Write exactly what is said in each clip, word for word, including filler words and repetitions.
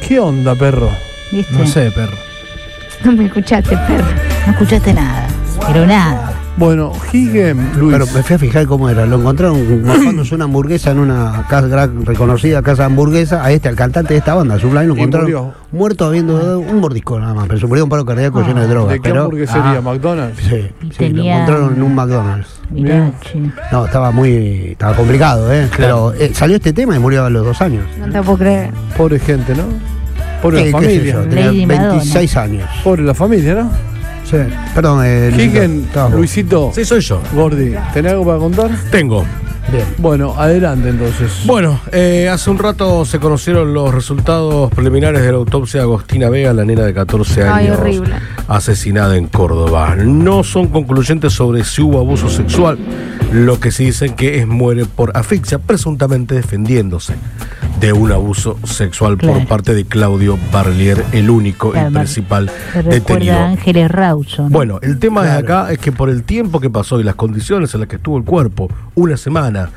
¿Qué onda, perro? ¿Viste? No sé, perro. No me escuchaste, perro. No escuchaste nada. Pero nada. Bueno, Higgem, Luis. Pero me fui a fijar cómo era. Lo encontraron mojándose una hamburguesa en una casa, gran, reconocida casa de hamburguesa. A este, al cantante de esta banda, Sublime, lo Y encontraron murió. muerto habiendo dado un mordisco nada más. Pero se murió un paro cardíaco Ah. lleno de drogas. ¿De qué pero, hamburguesería? Ah, ¿McDonald's? sí, Y sí, tenía- lo encontraron en un McDonald's. Mirá, che. No, estaba muy. Estaba complicado, ¿eh? Pero eh, salió este tema y murió a los dos años. No te puedo creer. Pobre gente, ¿no? Pobre Eh, la qué sé familia. yo, tenía Lady Madonna. veintiséis años. Pobre la familia, ¿no? Sí. Perdón, eh, Higgem, estaba vos. Luisito, Sí, soy yo. Gordi, ¿tenés algo para contar? Tengo. Bien. Bueno, adelante entonces. Bueno, eh, hace un rato se conocieron los resultados preliminares de la autopsia de Agostina Vega, la nena de catorce años, Ay, horrible. asesinada en Córdoba. No son concluyentes sobre si hubo abuso sexual, lo que sí dicen que es muere por asfixia, presuntamente defendiéndose de un abuso sexual Claro. por parte de Claudio Barlier, el único Claro, y me- principal Me detenido. recuerda a Ángeles Rawson. Bueno, el tema Claro. de acá es que por el tiempo que pasó y las condiciones en las que estuvo el cuerpo, una semana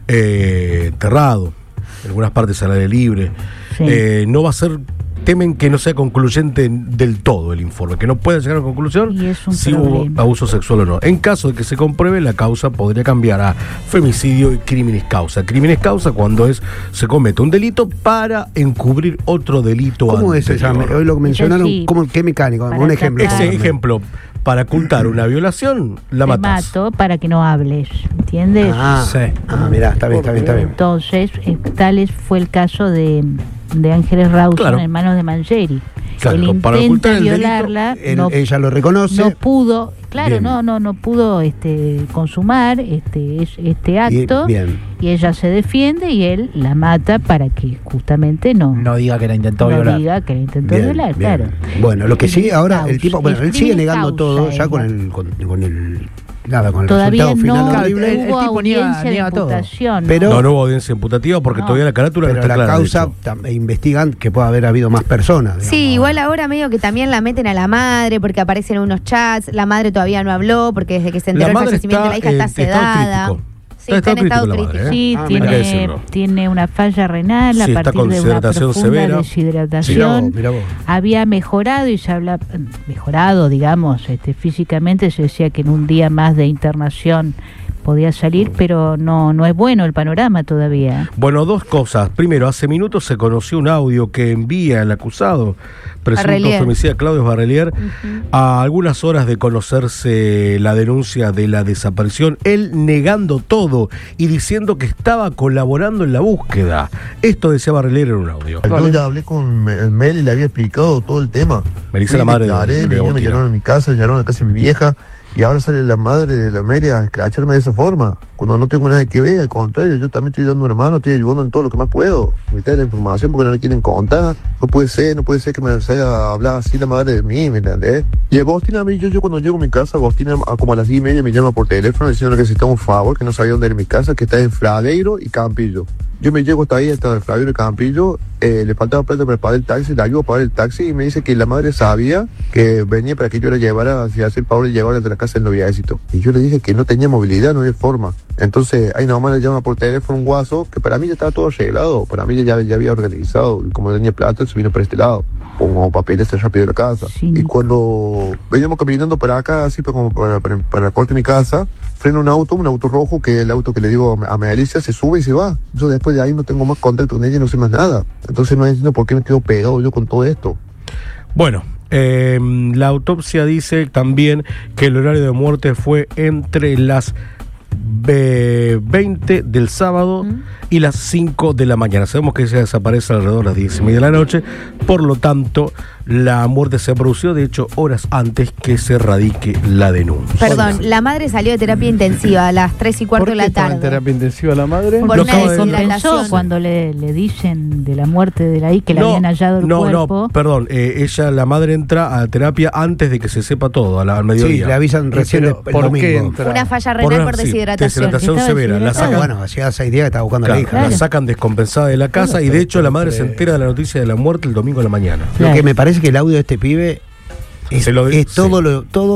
eh, enterrado, en algunas partes al aire libre, Sí. eh, no va a ser, temen que no sea concluyente del todo el informe, que no pueda llegar a conclusión Y es un si problema. hubo abuso sexual o no. En caso de que se compruebe, la causa podría cambiar a femicidio y crímenes causa. Crímenes causa cuando es se comete un delito para encubrir otro delito ¿Cómo es esa? anterior. Hoy lo mencionaron, Sí. ¿cómo, ¿qué mecánico? Para Un ejemplo. tratar- Ese Ah, ejemplo, para ocultar una violación, la Te matás. mato para que no hables, ¿entiendes? Ah, Sí. ah, mirá, está bien, está bien, está bien. Entonces, eh, tal es- fue el caso de, de Ángeles Rawson Claro. en manos de Mangieri. Claro, Él para ocultar intenta el delito, violarla, Él- no, ella lo reconoce. no pudo, claro, Bien. no, no, no pudo este, consumar este, es- este Y- acto bien. y ella se defiende y él la mata para que justamente no, No diga que la intentó no violar. diga que la intentó Bien, violar, bien. claro. Bueno, lo que sigue Crimen ahora, causa, el tipo, bueno, es él sigue crimen negando causa, todo, ya ella. con el, con, con el, nada, con el Todavía resultado no final Claro, horrible. el- el hubo tipo niega- audiencia niega de todo. imputación. ¿no? Pero- No, no hubo audiencia imputativa porque No. todavía la carátula no Pero está la clara. de causa hecho. tam- investigan que puede haber habido más personas. digamos. Sí, igual ahora medio que también la meten a la madre porque aparecen unos chats, la madre todavía no habló porque desde que se enteró La el madre fallecimiento de la hija está está en estado sedada. crítico. Sí, Está está en en estado estado crítico la crítico. madre, ¿eh? Sí, Ah, tiene, hay que decirlo. tiene una falla renal a Sí, está partir con de una deshidratación profunda severa. Mirá deshidratación. vos, mirá vos. Había mejorado y se habla mejorado, digamos, este, físicamente se decía que en un día más de internación podía salir, pero no no es bueno el panorama todavía. Bueno, dos cosas. Primero, hace minutos se conoció un audio que envía el acusado, presunto Barrelier. femicida Claudio Barrelier, a algunas horas de conocerse la denuncia de la desaparición, él negando todo y diciendo que estaba colaborando en la búsqueda. Esto decía Barrelier en un audio. Yo ya hablé con Me- Mel y le había explicado todo el tema. Me dice Fui, la madre de- declaré, de vinieron, me Agostina. llevaron a mi casa, llevaron a la casa de mi vieja. Y ahora sale la madre de la Mary a escracharme de esa forma. Cuando no tengo nada que ver, al contrario, yo también estoy dando una mano, estoy ayudando en todo lo que más puedo. Me trae la información porque no le quieren contar. No puede ser, no puede ser que me salga a hablar así la madre de mí, ¿me entendés? Y Agostina, a mí, yo, yo cuando llego a mi casa, Agostina a como a las diez y media me llama por teléfono diciendo que necesitaba un favor, que no sabía dónde era mi casa, que está en Fradeiro y Campillo. Yo me llego hasta ahí, hasta el Fradeiro y Campillo, eh, le faltaba plata para pagar el taxi, le ayudo a pagar el taxi y me dice que la madre sabía que venía para que yo la llevara, si hace el favor de llevarla de la casa del noviecito. Y yo le dije que no tenía movilidad, no había forma. Entonces, ahí nomás le llama por teléfono un guaso, que para mí ya estaba todo arreglado, para mí ya, ya había organizado, como tenía plata, se vino para este lado, pongo papeles rápido de la casa. Sí. Y cuando veníamos caminando para acá, así como para, para, para la corte de mi casa, frena un auto, un auto rojo, que es el auto que le digo a Melissa, se sube y se va. Yo después de ahí no tengo más contacto con ella y no sé más nada. Entonces no entiendo por qué me quedo pegado yo con todo esto. Bueno, eh, la autopsia dice también que el horario de muerte fue entre las eh, veinte del sábado Mm. y las cinco de la mañana. Sabemos que ella desaparece alrededor de las diez y media de la noche, por lo tanto la muerte se produció de hecho horas antes que se radique la denuncia. Perdón, la madre salió de terapia intensiva a las tres y cuarto ¿Por de qué la estaba en tarde. terapia intensiva la madre? Por Lo una acabo de- deshidratación. Compensó cuando le, le dicen de la muerte de la I que le no, habían hallado el no, cuerpo. no, perdón, eh, ella, la madre entra a terapia antes de que se sepa todo, a la, al Sí, mediodía. le avisan recién Pero, el ¿por qué domingo. entra? Una falla Por renal una- por sí, deshidratación. deshidratación Estaba severa. La deshidratada. Ah, sacan, bueno, hacía seis días que estaba buscando a claro, la hija. la Claro. sacan descompensada de la casa y de hecho la madre se entera de la noticia de la muerte el domingo a la mañana. Lo Claro. que me parece que el audio de este pibe es, Se lo- es todo sí. lo todo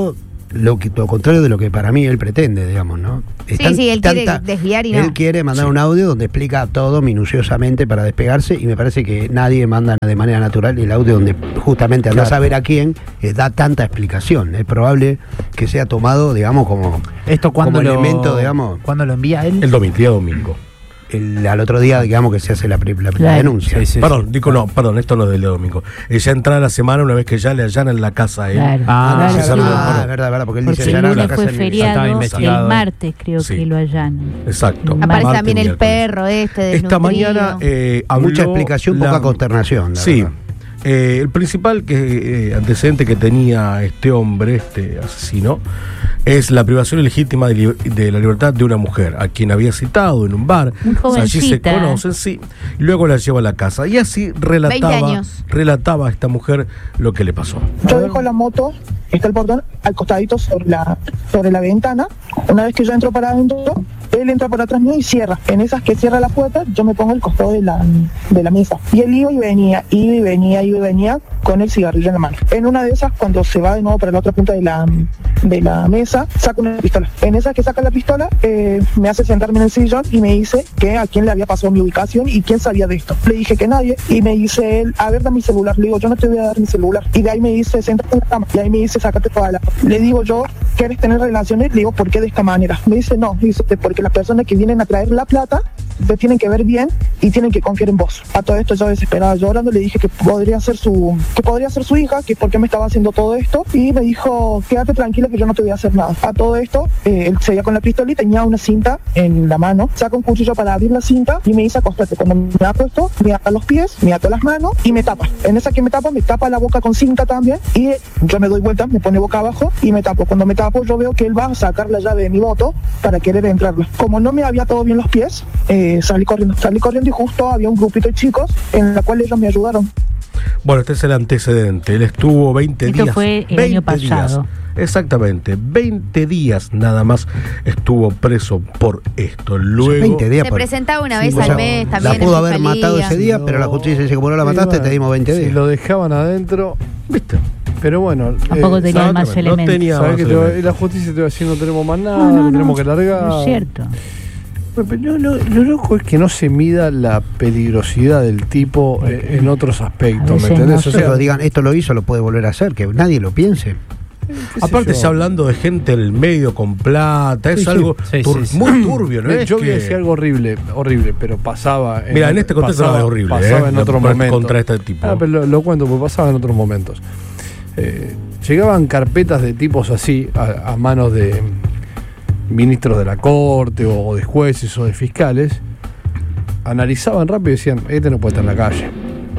lo, que, lo contrario de lo que para mí él pretende, digamos, ¿no? Sí, sí, él quiere desviar y no. Él quiere mandar sí. un audio donde explica todo minuciosamente para despegarse, y me parece que nadie manda de manera natural el audio donde justamente andás claro. a ver a quién eh, da tanta explicación. Es probable que sea tomado, digamos, como, Esto cuando como lo, elemento, digamos... ¿Cuándo lo envía él? El domingo, día domingo. El, al otro día, digamos, que se hace la, la, claro. la denuncia. Sí, sí, perdón, sí. digo, no, perdón, esto no es del domingo. Ella entra a la semana una vez que ya le allanan la casa a él. Claro. Ah, claro, no, sí. ah, verdad, verdad, porque él Porque dice el allanar la lunes casa fue en- feriado, el investigado. martes creo Sí. que lo allanan. Exacto. El Aparece martes. también el miércoles. perro este Esta desnutrido. mañana eh, habló Mucha explicación, la- poca consternación. La Sí. verdad. Eh, el principal que, eh, antecedente que tenía este hombre, este asesino, es la privación ilegítima de, li- de la libertad de una mujer, a quien había citado en un bar. Muy O sea, allí se jovencita. conocen, sí. Y luego la lleva a la casa. Y así veinte relataba, años. relataba a esta mujer lo que le pasó. Yo dejo la moto, está el portón al costadito sobre la, sobre la ventana. Una vez que yo entro para adentro, él entra por atrás mío y cierra. En esas que cierra la puerta, yo me pongo al costado de la, de la mesa. Y él iba y venía, iba y venía, iba y venía con el cigarrillo en la mano. En una de esas, cuando se va de nuevo para la otra punta de la, de la mesa, saca una pistola. En esa que saca la pistola, eh, me hace sentarme en el sillón y me dice que a quién le había pasado mi ubicación y quién sabía de esto. Le dije que nadie, y me dice él, a ver, dame mi celular. Le digo, yo no te voy a dar mi celular. Y de ahí me dice, siéntate en la cama. Y ahí me dice, sácate toda la... Le digo yo, ¿quieres tener relaciones? Le digo, ¿por qué de esta manera? Me dice, no, dice, porque las personas que vienen a traer la plata te tienen que ver bien y tienen que confiar en vos. A todo esto yo desesperada llorando le dije que podría ser su que podría ser su hija, que por qué me estaba haciendo todo esto, y me dijo, quédate tranquila que yo no te voy a hacer nada. A todo esto, eh, él seguía con la pistola y tenía una cinta en la mano, saca un cuchillo para abrir la cinta y me dice, acostate. Cuando me ha puesto, me ata los pies, me ata las manos y me tapa. En esa que me tapa, me tapa la boca con cinta también, y yo me doy vuelta, me pone boca abajo y me tapo. Cuando me tapo, yo veo que él va a sacar la llave de mi moto para querer entrarla. Como no me había atado bien los pies, eh, salí corriendo. Salí corriendo y justo había un grupito de chicos en la cual ellos me ayudaron. Bueno, este es el antecedente. Él estuvo veinte Esto días. fue el veinte año pasado. días. Exactamente, veinte días nada más estuvo preso por esto. Luego veinte días Se por- presentaba una Sí, vez o sea, al mes también. La pudo en haber fiscalía. matado ese día, pero la justicia dice, como no la mataste, Sí, te dimos veinte Si días. lo dejaban adentro, ¿viste? pero bueno. Tampoco eh, tenía ¿sabes? más No elementos. tenía ¿Sabes más que te va- elementos. y la justicia te va a decir no tenemos más nada, No, no, no, tenemos que largar? no es cierto. Pero Lo, lo, lo loco es que no se mida la peligrosidad del tipo eh, en otros A aspectos, veces ¿me entendés? no O O sea, sea, digan, esto lo hizo, lo puede volver a hacer, que nadie lo piense. qué sé Aparte, yo. ya hablando de gente en el medio con plata, es Sí, sí. algo Sí, tur- sí, sí. muy turbio, ¿no? Eh, es Yo voy a que- decir algo horrible, horrible, pero pasaba. Mira, en este contexto pasaba- no es horrible, Pasaba eh, en no otros poner momentos. contra este tipo. Ah, pero lo, lo cuento, porque pasaba en otros momentos. Eh, llegaban carpetas de tipos así a, a manos de ministros de la corte o, o de jueces o de fiscales. Analizaban rápido y decían, este no puede estar en la calle.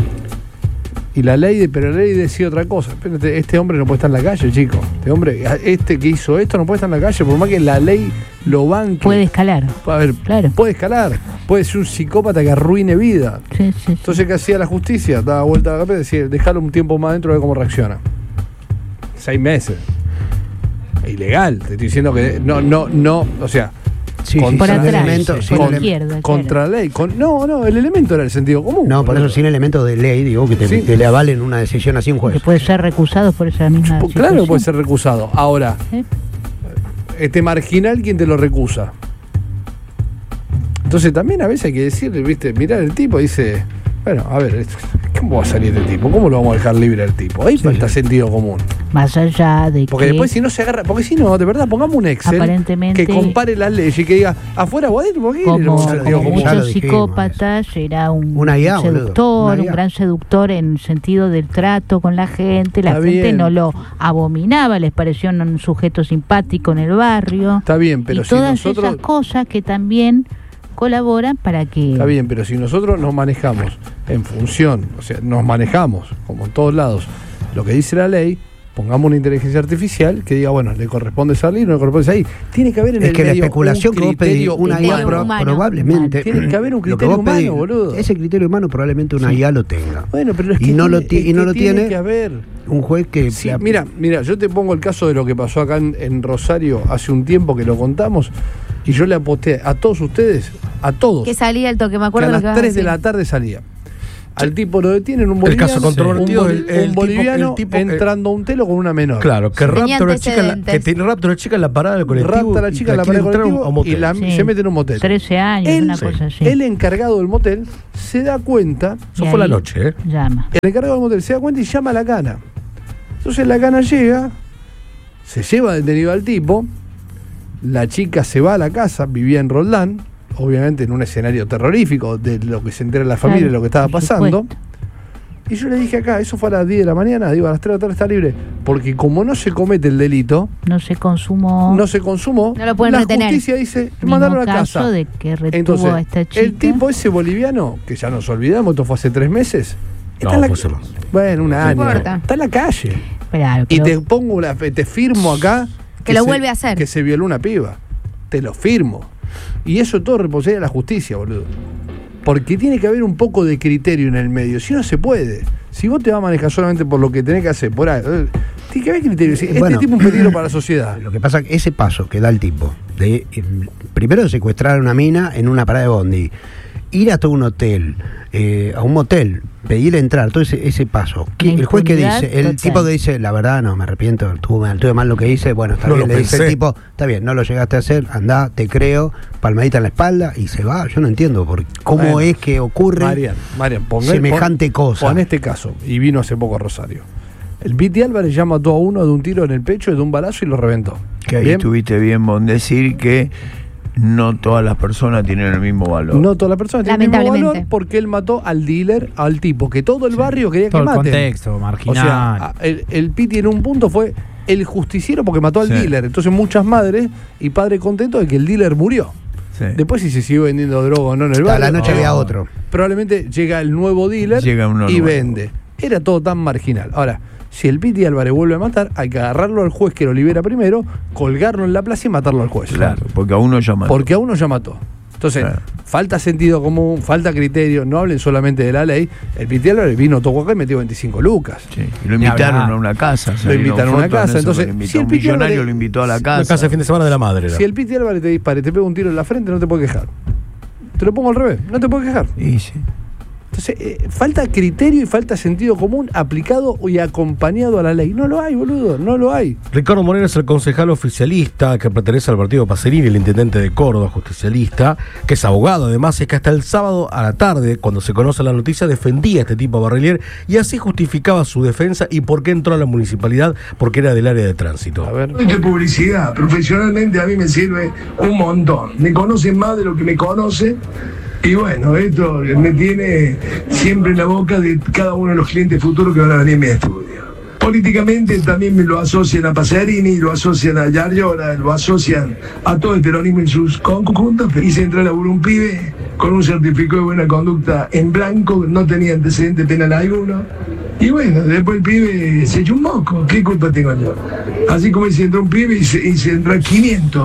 Y la ley, de, pero la ley decía otra cosa. Espérate, este hombre no puede estar en la calle, chico. Este hombre, este que hizo esto no puede estar en la calle, por más que la ley lo banque. Puede escalar. A ver, Claro. puede escalar. Puede ser un psicópata que arruine vida. Sí, sí, sí. Entonces, ¿qué hacía la justicia? Daba vuelta a la carpeta y decía, déjalo un tiempo más adentro a ver cómo reacciona. Seis meses. Ilegal. Te estoy diciendo que no, no, no. O sea, Sí, Con- sí, Por sin atrás, elemento- por sin la ele- izquierda. claro. contra la ley. Con, no, no, el elemento era el sentido común. No, por boludo. eso sin elementos de ley, digo, que te, Sí. te le avalen una decisión así un juez. Que puede ser recusado por esa misma Claro que situación. puede ser recusado. Ahora, ¿Eh? este marginal, ¿quién te lo recusa? Entonces también a veces hay que decirle, viste, mirar el tipo, dice, bueno, a ver, ¿cómo va a salir este tipo? ¿Cómo lo vamos a dejar libre al tipo? Ahí falta sentido común. Más allá de Porque que después si no se agarra, porque si no, de verdad, pongamos un Excel Aparentemente- que compare las leyes y que diga, afuera o adentro, ¿por qué como, le vamos a ya lo dar sentido como dijimos, común? ya lo muchos dijimos, psicópatas era un Una I A, boludo, seductor, una I A. un gran seductor en el sentido del trato con la gente, la Está gente bien. no lo abominaba, les pareció un sujeto simpático en el barrio. Está bien, pero y si todas nosotros... esas cosas que también colaboran para que Está bien, pero si nosotros nos manejamos en función, o sea, nos manejamos, como en todos lados, lo que dice la ley, pongamos una inteligencia artificial que diga, bueno, le corresponde salir, no le corresponde salir. Tiene que haber en Es el que la medio especulación un que vos pedís, criterio una I A criterio pro- humano. probablemente. Tiene que haber un lo que criterio vos pedís, humano, boludo. Ese criterio humano probablemente una I A lo tenga. Bueno, pero es Y que no lo tiene- ti- es y no que lo tiene que haber. Un juez que. Sí, la- mira, mira, yo te pongo el caso de lo que pasó acá en, en Rosario hace un tiempo que lo contamos y yo le aposté a todos ustedes, a todos, Que salía el toque, me que acuerdo a lo que las vas a tres de decir. la tarde salía. Al tipo lo detienen un El boliviano, caso controvertido, un, boli- el- el un tipo- boliviano el tipo que- entrando a un telo con una menor. Claro, que Sí. rapta Tenía a una chica, en la, antecedentes. que tiene rapta a una chica en la parada del colectivo. Rapta a la y chica en la quiere parada del entrar a un- colectivo a un motel. y la, Sí. se mete en un motel. trece años, Él- una sí. cosa así. El encargado del motel se da cuenta, Eso Y fue la ahí noche, ¿eh? Llama. el encargado del motel se da cuenta y llama a la cana. Entonces la cana llega, se lleva detenido al tipo, la chica se va a la casa, vivía en Roldán, obviamente en un escenario terrorífico de lo que se entera la familia y Claro, lo que estaba por pasando. supuesto. Y yo le dije acá, eso fue a las diez de la mañana, digo, a las tres de la tarde está libre, porque como no se comete el delito, No se consumó. no se consumó, No lo pueden la retener. justicia dice, Mismo mandaron a caso casa. de que retuvo Entonces, a esta chica. el tipo ese boliviano, que ya nos olvidamos, esto fue hace tres meses, está No, en la- fue hace más. bueno, un año, importa. está en la calle. Claro, Y pero- te pongo la, te firmo acá Que lo se- vuelve a hacer. que se violó una piba. Te lo firmo. Y eso es todo responsabilidad de la justicia, boludo. Porque tiene que haber un poco de criterio en el medio. Si no se puede. Si vos te vas a manejar solamente por lo que tenés que hacer, por ahí, eh, tiene que haber criterio. Si este Bueno. tipo es un peligro para la sociedad. Lo que pasa es que ese paso que da el tipo, de eh, primero de secuestrar a una mina en una parada de bondi, ir a todo un hotel, eh, a un motel, pedir entrar, todo ese, ese paso. ¿Qué- La el juez que impunidad dice, el total. tipo que dice, la verdad no, me arrepiento, tuve mal, tuve mal lo que hice, bueno, está No bien, lo le dice el pensé. tipo, está bien, no lo llegaste a hacer, andá, te creo, palmadita en la espalda y se va. Yo no entiendo por cómo Bueno, es que ocurre Marian, Marian, ponga- semejante pon- cosa. Pon este caso, y vino hace poco a Rosario. El Piti Álvarez ya mató a uno de un tiro en el pecho, de un balazo y lo reventó. Que ahí Bien. estuviste bien, Bon, decir que no todas las personas tienen el mismo valor. No toda la persona tiene el mismo Lamentablemente. valor porque él mató al dealer, al tipo que todo el barrio quería Todo que el maten. contexto, O marginal. sea, a- el, el Piti en un punto fue el justiciero porque mató al Sí. dealer. Entonces muchas madres y padres contentos de que el dealer murió. Sí. Después si se siguió vendiendo droga o no en el A barrio. la noche eh, había otro. Probablemente llega el nuevo dealer Llega uno y nuevo. vende. Era todo tan marginal. Ahora, si el Piti Álvarez vuelve a matar, hay que agarrarlo al juez que lo libera primero, colgarlo en la plaza y matarlo al juez. Claro, porque a uno ya mató. Porque a uno ya mató. Entonces, Claro. falta sentido común, falta criterio, no hablen solamente de la ley. El Piti Álvarez vino, tocó acá y metió veinticinco lucas. Sí, y lo Ni invitaron hablar. a una casa. Lo salieron invitaron a una fotos en casa, eso, entonces, lo invitó si el un Piti millonario Álvarez- lo invitó a la Una casa. casa de fin de semana de la madre. era. Si el Piti Álvarez te dispare, te pega un tiro en la frente, no te puedes quejar. Te lo pongo al revés, no te puedes quejar. Y sí. Entonces, eh, falta criterio y falta sentido común aplicado y acompañado a la ley. No lo hay, boludo, no lo hay. Ricardo Moreno es el concejal oficialista que pertenece al partido Pacerini, el intendente de Córdoba, justicialista, que es abogado. Además, es que hasta el sábado a la tarde, cuando se conoce la noticia, defendía a este tipo a Barrelier y así justificaba su defensa y por qué entró a la municipalidad, porque era del área de tránsito. A ver. De publicidad, profesionalmente a mí me sirve un montón. Me conocen más de lo que me conocen. Y bueno, esto me tiene siempre en la boca de cada uno de los clientes futuros que van a venir a mi estudio. Políticamente también me lo asocian a Pacerini, lo asocian a Yarlora, lo asocian a todo el peronismo en sus conjuntos. Hice entrar a un pibe con un certificado de buena conducta en blanco, no tenía antecedente penal alguno. Y bueno, después el pibe se echó un moco. ¿Qué culpa tengo yo? Así como hice entrar un pibe y se, y se entra quinientos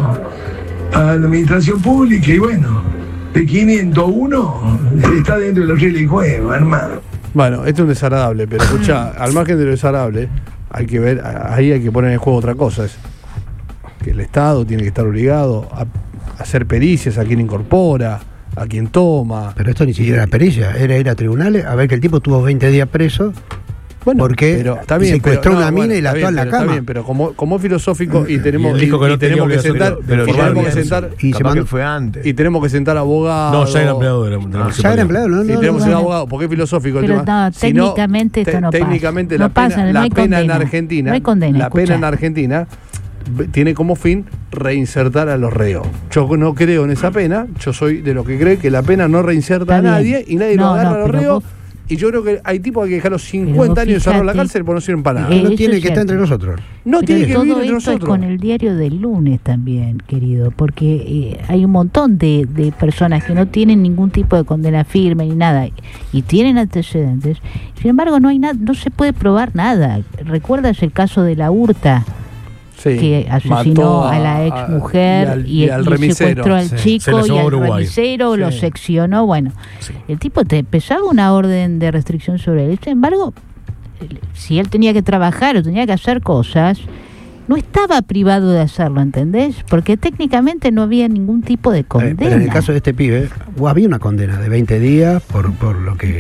a la administración pública y bueno. De quinientos uno está dentro de los reglas de juego, hermano. Bueno, esto es un desagradable, pero escucha, al margen de lo desagradable, hay que ver, ahí hay que poner en juego otra cosa. Es que el Estado tiene que estar obligado a, a hacer pericias a quien incorpora, a quien toma. Pero esto ni siquiera era pericia, era ir a tribunales a ver que el tipo tuvo veinte días preso. Bueno, porque pero está bien, secuestró pero, una no, mina bueno, y la está ató en bien, la pero cama. Está bien, pero como, como filosófico y tenemos, Y él dijo que y- no y tenía tenemos que obligación sentar, de- Pero y formar tenemos que bien. sentar, Y se Capaz mandó- que fue antes. y tenemos que sentar abogados. No, ya era empleado de la, de la Ya municipalidad. era empleado, no, Y no, tenemos no, que ser no. abogados, porque es filosófico el Pero tema. no, Si no, técnicamente esto te- no pasa. técnicamente No la pena, pasa, no la hay pena en condena. Argentina, No hay condena, la pena escucha. en Argentina b- tiene como fin reinsertar a los reos. Yo no creo en esa pena, yo soy de los que cree que la pena no reinserta Está a bien. nadie y nadie No, lo agarra no, a los pero reos. vos- Y yo creo que hay tipos que hay que dejarlos vos cincuenta años encerrados en la fíjate, cárcel porque no sirven para nada. eh, No eso tiene es que estar entre cierto. nosotros. No Pero tiene que todo vivir entre esto es nosotros. con el diario del lunes también, querido, porque eh, hay un montón de, de personas que no tienen ningún tipo de condena firme ni nada y tienen antecedentes. Sin embargo, no hay nada, no se puede probar nada. ¿Recuerdas el caso de la Hurta? Sí, Que asesinó mató a la ex mujer y al, y, y al y remisero. secuestró al Sí, se chico le y llevó a al Uruguay. remisero, lo Sí. seccionó. Bueno, Sí. el tipo te pesaba una orden de restricción sobre él. Sin embargo, él- si él tenía que trabajar o tenía que hacer cosas, no estaba privado de hacerlo, ¿entendés? Porque técnicamente no había ningún tipo de Eh, condena. Pero en el caso de este pibe, hubo- había una condena de veinte días por, por lo que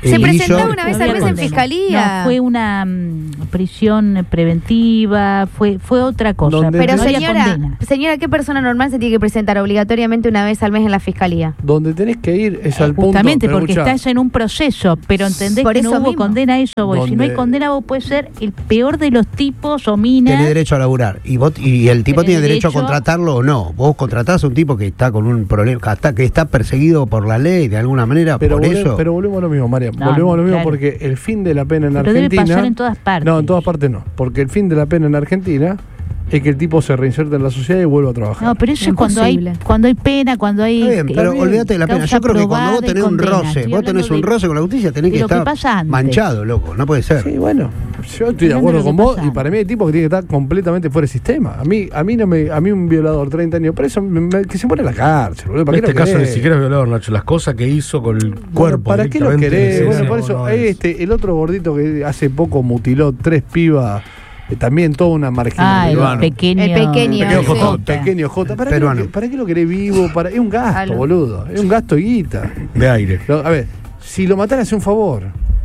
Se el presentó hizo- una vez No al había mes en condena. fiscalía. No, fue una mm, prisión preventiva, fue fue otra cosa. Donde Pero no había señora, condena. señora, ¿qué persona normal se tiene que presentar obligatoriamente una vez al mes en la fiscalía? Donde tenés que ir es al punto. Justamente pero porque escuchá, estás en un proceso, pero entendés Por que no eso hubo mismo. condena, a eso voy. Si no hay Donde- condena, vos puedes ser el peor de los tipos o minas. Tiene derecho a laburar. Y, vos, y el tipo Tenés tiene derecho a derecho- contratarlo o no. Vos contratás a un tipo que está con un problema, que está, que está perseguido por la ley de alguna manera, Pero, por volve- eso. pero volvemos a lo mismo, María. No, volvemos a lo mismo claro. porque el fin de la pena en Pero debe Argentina. pasar en todas partes. No, en todas partes no. Porque el fin de la pena en Argentina es que el tipo se reinserte en la sociedad y vuelva a trabajar. No, pero eso es cuando hay, Imposible. cuando hay pena, cuando hay. Está bien, que- pero bien. olvídate de la pena. Causa Yo creo que cuando probada vos y tenés un condena. roce, Estoy vos tenés hablando un de- roce con la justicia, tenés de que lo que estar pasa antes. manchado, loco. No puede ser. Sí, bueno, yo estoy de Hablando acuerdo de lo con que vos pasa. y para mí hay tipos que tienen que estar completamente fuera de sistema. A mí, a mí no me, a mí un violador treinta años preso, me- me- que se muere en la cárcel, boludo. En ¿Para qué este lo caso ni querés? siquiera es violador, Nacho. Las cosas que hizo con el Bueno, cuerpo. ¿para qué lo directamente, querés? sí, Bueno, sí, por no, eso, no, es- este, el otro gordito que hace poco mutiló tres pibas, eh, también toda una Ah, marginalidad. el Peruano. pequeño. El pequeño, Pequeño sí. J, pequeño J. ¿Para, qué lo, Peruano. que- ¿Para qué lo querés vivo? Para, es un gasto, Algo. boludo. Es un gasto de guita. De aire. Lo- a ver, si lo matara, hace un favor.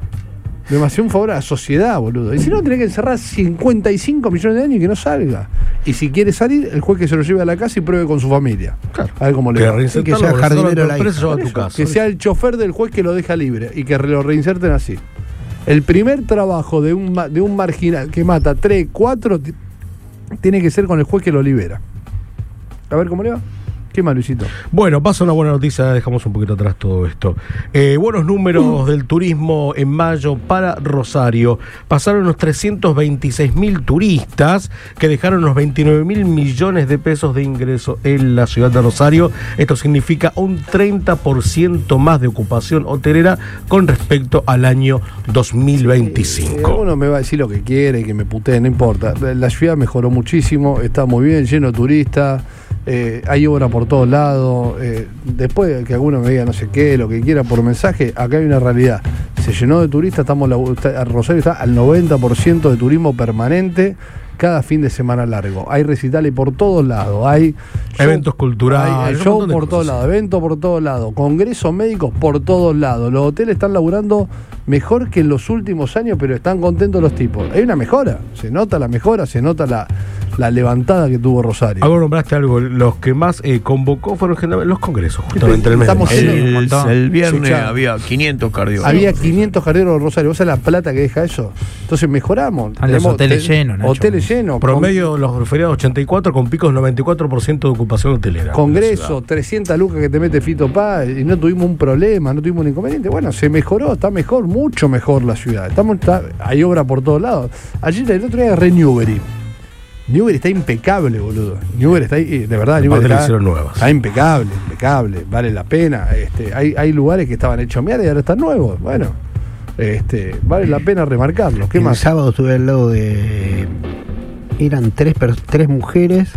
Le hace un favor a la sociedad, boludo. Y si no, tenés que encerrar cincuenta y cinco millones de años y que no salga. Y si quiere salir, el juez que se lo lleve a la casa y pruebe con su familia. Claro. A ver cómo le Que va. reinsertarlo, que sea porque jardinero solo la preso hija. lleva a Por tu eso, casa. que sea el chofer del juez que lo deja libre y que lo reinserten así. El primer trabajo de un, ma- de un marginal que mata tres, cuatro, ti- tiene que ser con el juez que lo libera. A ver cómo le va. ¿Qué más, Luisito? Bueno, pasa una buena noticia, dejamos un poquito atrás todo esto. Eh, buenos números del turismo en mayo para Rosario. Pasaron unos trescientos veintiséis mil turistas que dejaron unos veintinueve mil millones de pesos de ingreso en la ciudad de Rosario. Esto significa un treinta por ciento más de ocupación hotelera con respecto al año dos mil Eh, veinticinco. uno me va a decir lo que quiere, que me putee, no importa. La, la ciudad mejoró muchísimo, está muy bien, lleno de turistas, eh, hay obra por todos lados. Eh, después de que alguno me diga no sé qué, lo que quiera por mensaje, acá hay una realidad. Se llenó de turistas, estamos la, está- Rosario está al noventa por ciento de turismo permanente cada fin de semana largo. Hay recitales por todos lados, hay Eventos culturales, hay, hay un show montón de por todos cosas. lados, eventos por todos lados, congresos médicos por todos lados. Los hoteles están laburando mejor que en los últimos años, pero están contentos los tipos. Hay una mejora, se nota la mejora, se nota la, la levantada que tuvo Rosario. Algo nombraste algo, los que más eh, convocó fueron generalmente los congresos, justamente en el mes de Estamos mayo. haciendo- El, un montón. el viernes Escuchá. había quinientos cardiólogos. Había quinientos carreros en Rosario, ¿vos sabés la plata que deja eso? Entonces mejoramos. Ah, los hoteles llenos, Nacho. Hoteles llenos. Promedio los referidos ochenta y cuatro con picos noventa y cuatro por ciento de ocupación hotelera. Congreso, trescientas lucas que te mete Fito Paz y no tuvimos un problema, no tuvimos un inconveniente. Bueno, se mejoró, está mejor, mucho mejor la ciudad. Estamos, está- hay obra por todos lados. Ayer, el otro día, agarré Newbery. Newbery está impecable, boludo. Newbery está ahí, eh, de verdad, Newbery Aparte le está, hicieron nuevas. está impecable, impecable, vale la pena. Este, hay, hay lugares que estaban hechos mierda y ahora están nuevos. Bueno, este, vale la pena remarcarlo. ¿Qué el más? sábado estuve al lado de. Eran tres, per- tres mujeres.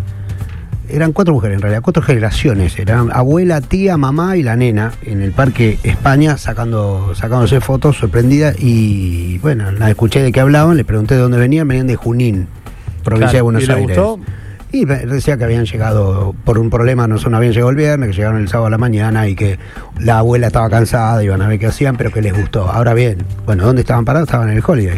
Eran cuatro mujeres en realidad, cuatro generaciones. Eran abuela, tía, mamá y la nena en el Parque España sacando, sacándose fotos sorprendidas. Y bueno, nada, escuché de qué hablaban, le pregunté de dónde venían, venían de Junín, provincia Claro, de Buenos ¿y le Aires. gustó? Y me decía que habían llegado por un problema, no, no habían llegado el viernes, que llegaron el sábado a la mañana y que la abuela estaba cansada, iban a ver qué hacían, pero que les gustó. Ahora bien, bueno, ¿dónde estaban parados? Estaban en el Holiday.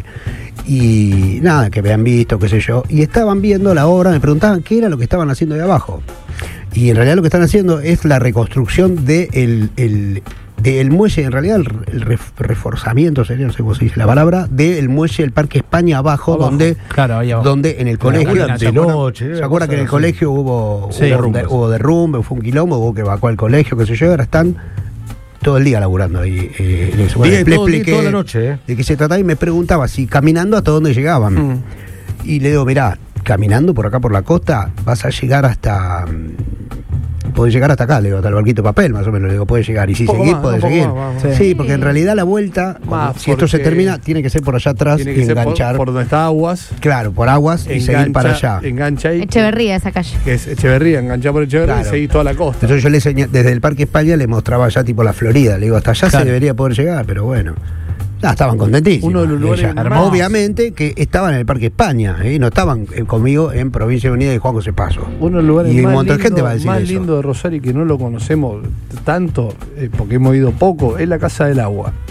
Y nada, que habían visto, qué sé yo. Y estaban viendo la obra, me preguntaban qué era lo que estaban haciendo ahí abajo. Y en realidad lo que están haciendo es la reconstrucción de el, el, del muelle, en realidad el, el ref- reforzamiento sería, no sé cómo se dice la palabra, del muelle del Parque España abajo, Abajo. donde Claro, ahí abajo. donde en el colegio, Eran ¿se de acuerdan? noche, ¿Se era acuerdan que en el cosas colegio hubo, Sí, hubo, derrumbes. de- hubo derrumbe, fue un quilombo, hubo que evacuar el colegio, qué sé yo, ahora están todo el día laburando ahí eh, en eso. Día, le todo el día, expliqué toda la noche, ¿eh? de qué se trataba y me preguntaba si caminando hasta dónde llegaban. Mm. Y le digo, mirá, caminando por acá por la costa vas a llegar hasta... mm, podés llegar hasta acá, le digo, hasta el barquito de papel, más o menos, le digo, podés llegar. Y si Poco seguís, más, podés un poco seguir. más, sí. más. Sí. porque en realidad la vuelta, cuando- Más, si esto se porque termina, tiene que ser por allá atrás Tiene y que ser por, enganchar. por donde está Aguas. Claro, por aguas y seguir para allá. Engancha ahí. Echeverría, esa calle. Que es Echeverría, enganchar por Echeverría Claro. y seguir toda la costa. Entonces yo le enseñé, desde el Parque España le mostraba ya tipo la Florida. Le digo, hasta allá Claro. se debería poder llegar, pero bueno. Ah, estaban contentísimos. Uno de los lugares Ella. más- Obviamente que estaban en el Parque España, ¿eh? No estaban eh, conmigo en Provincia Unida de Juan José Paso. Uno de los lugares Y un más, montón de lindo, gente va a decir más eso. lindo de Rosario y que no lo conocemos tanto, eh, porque hemos ido poco, es la Casa del Agua.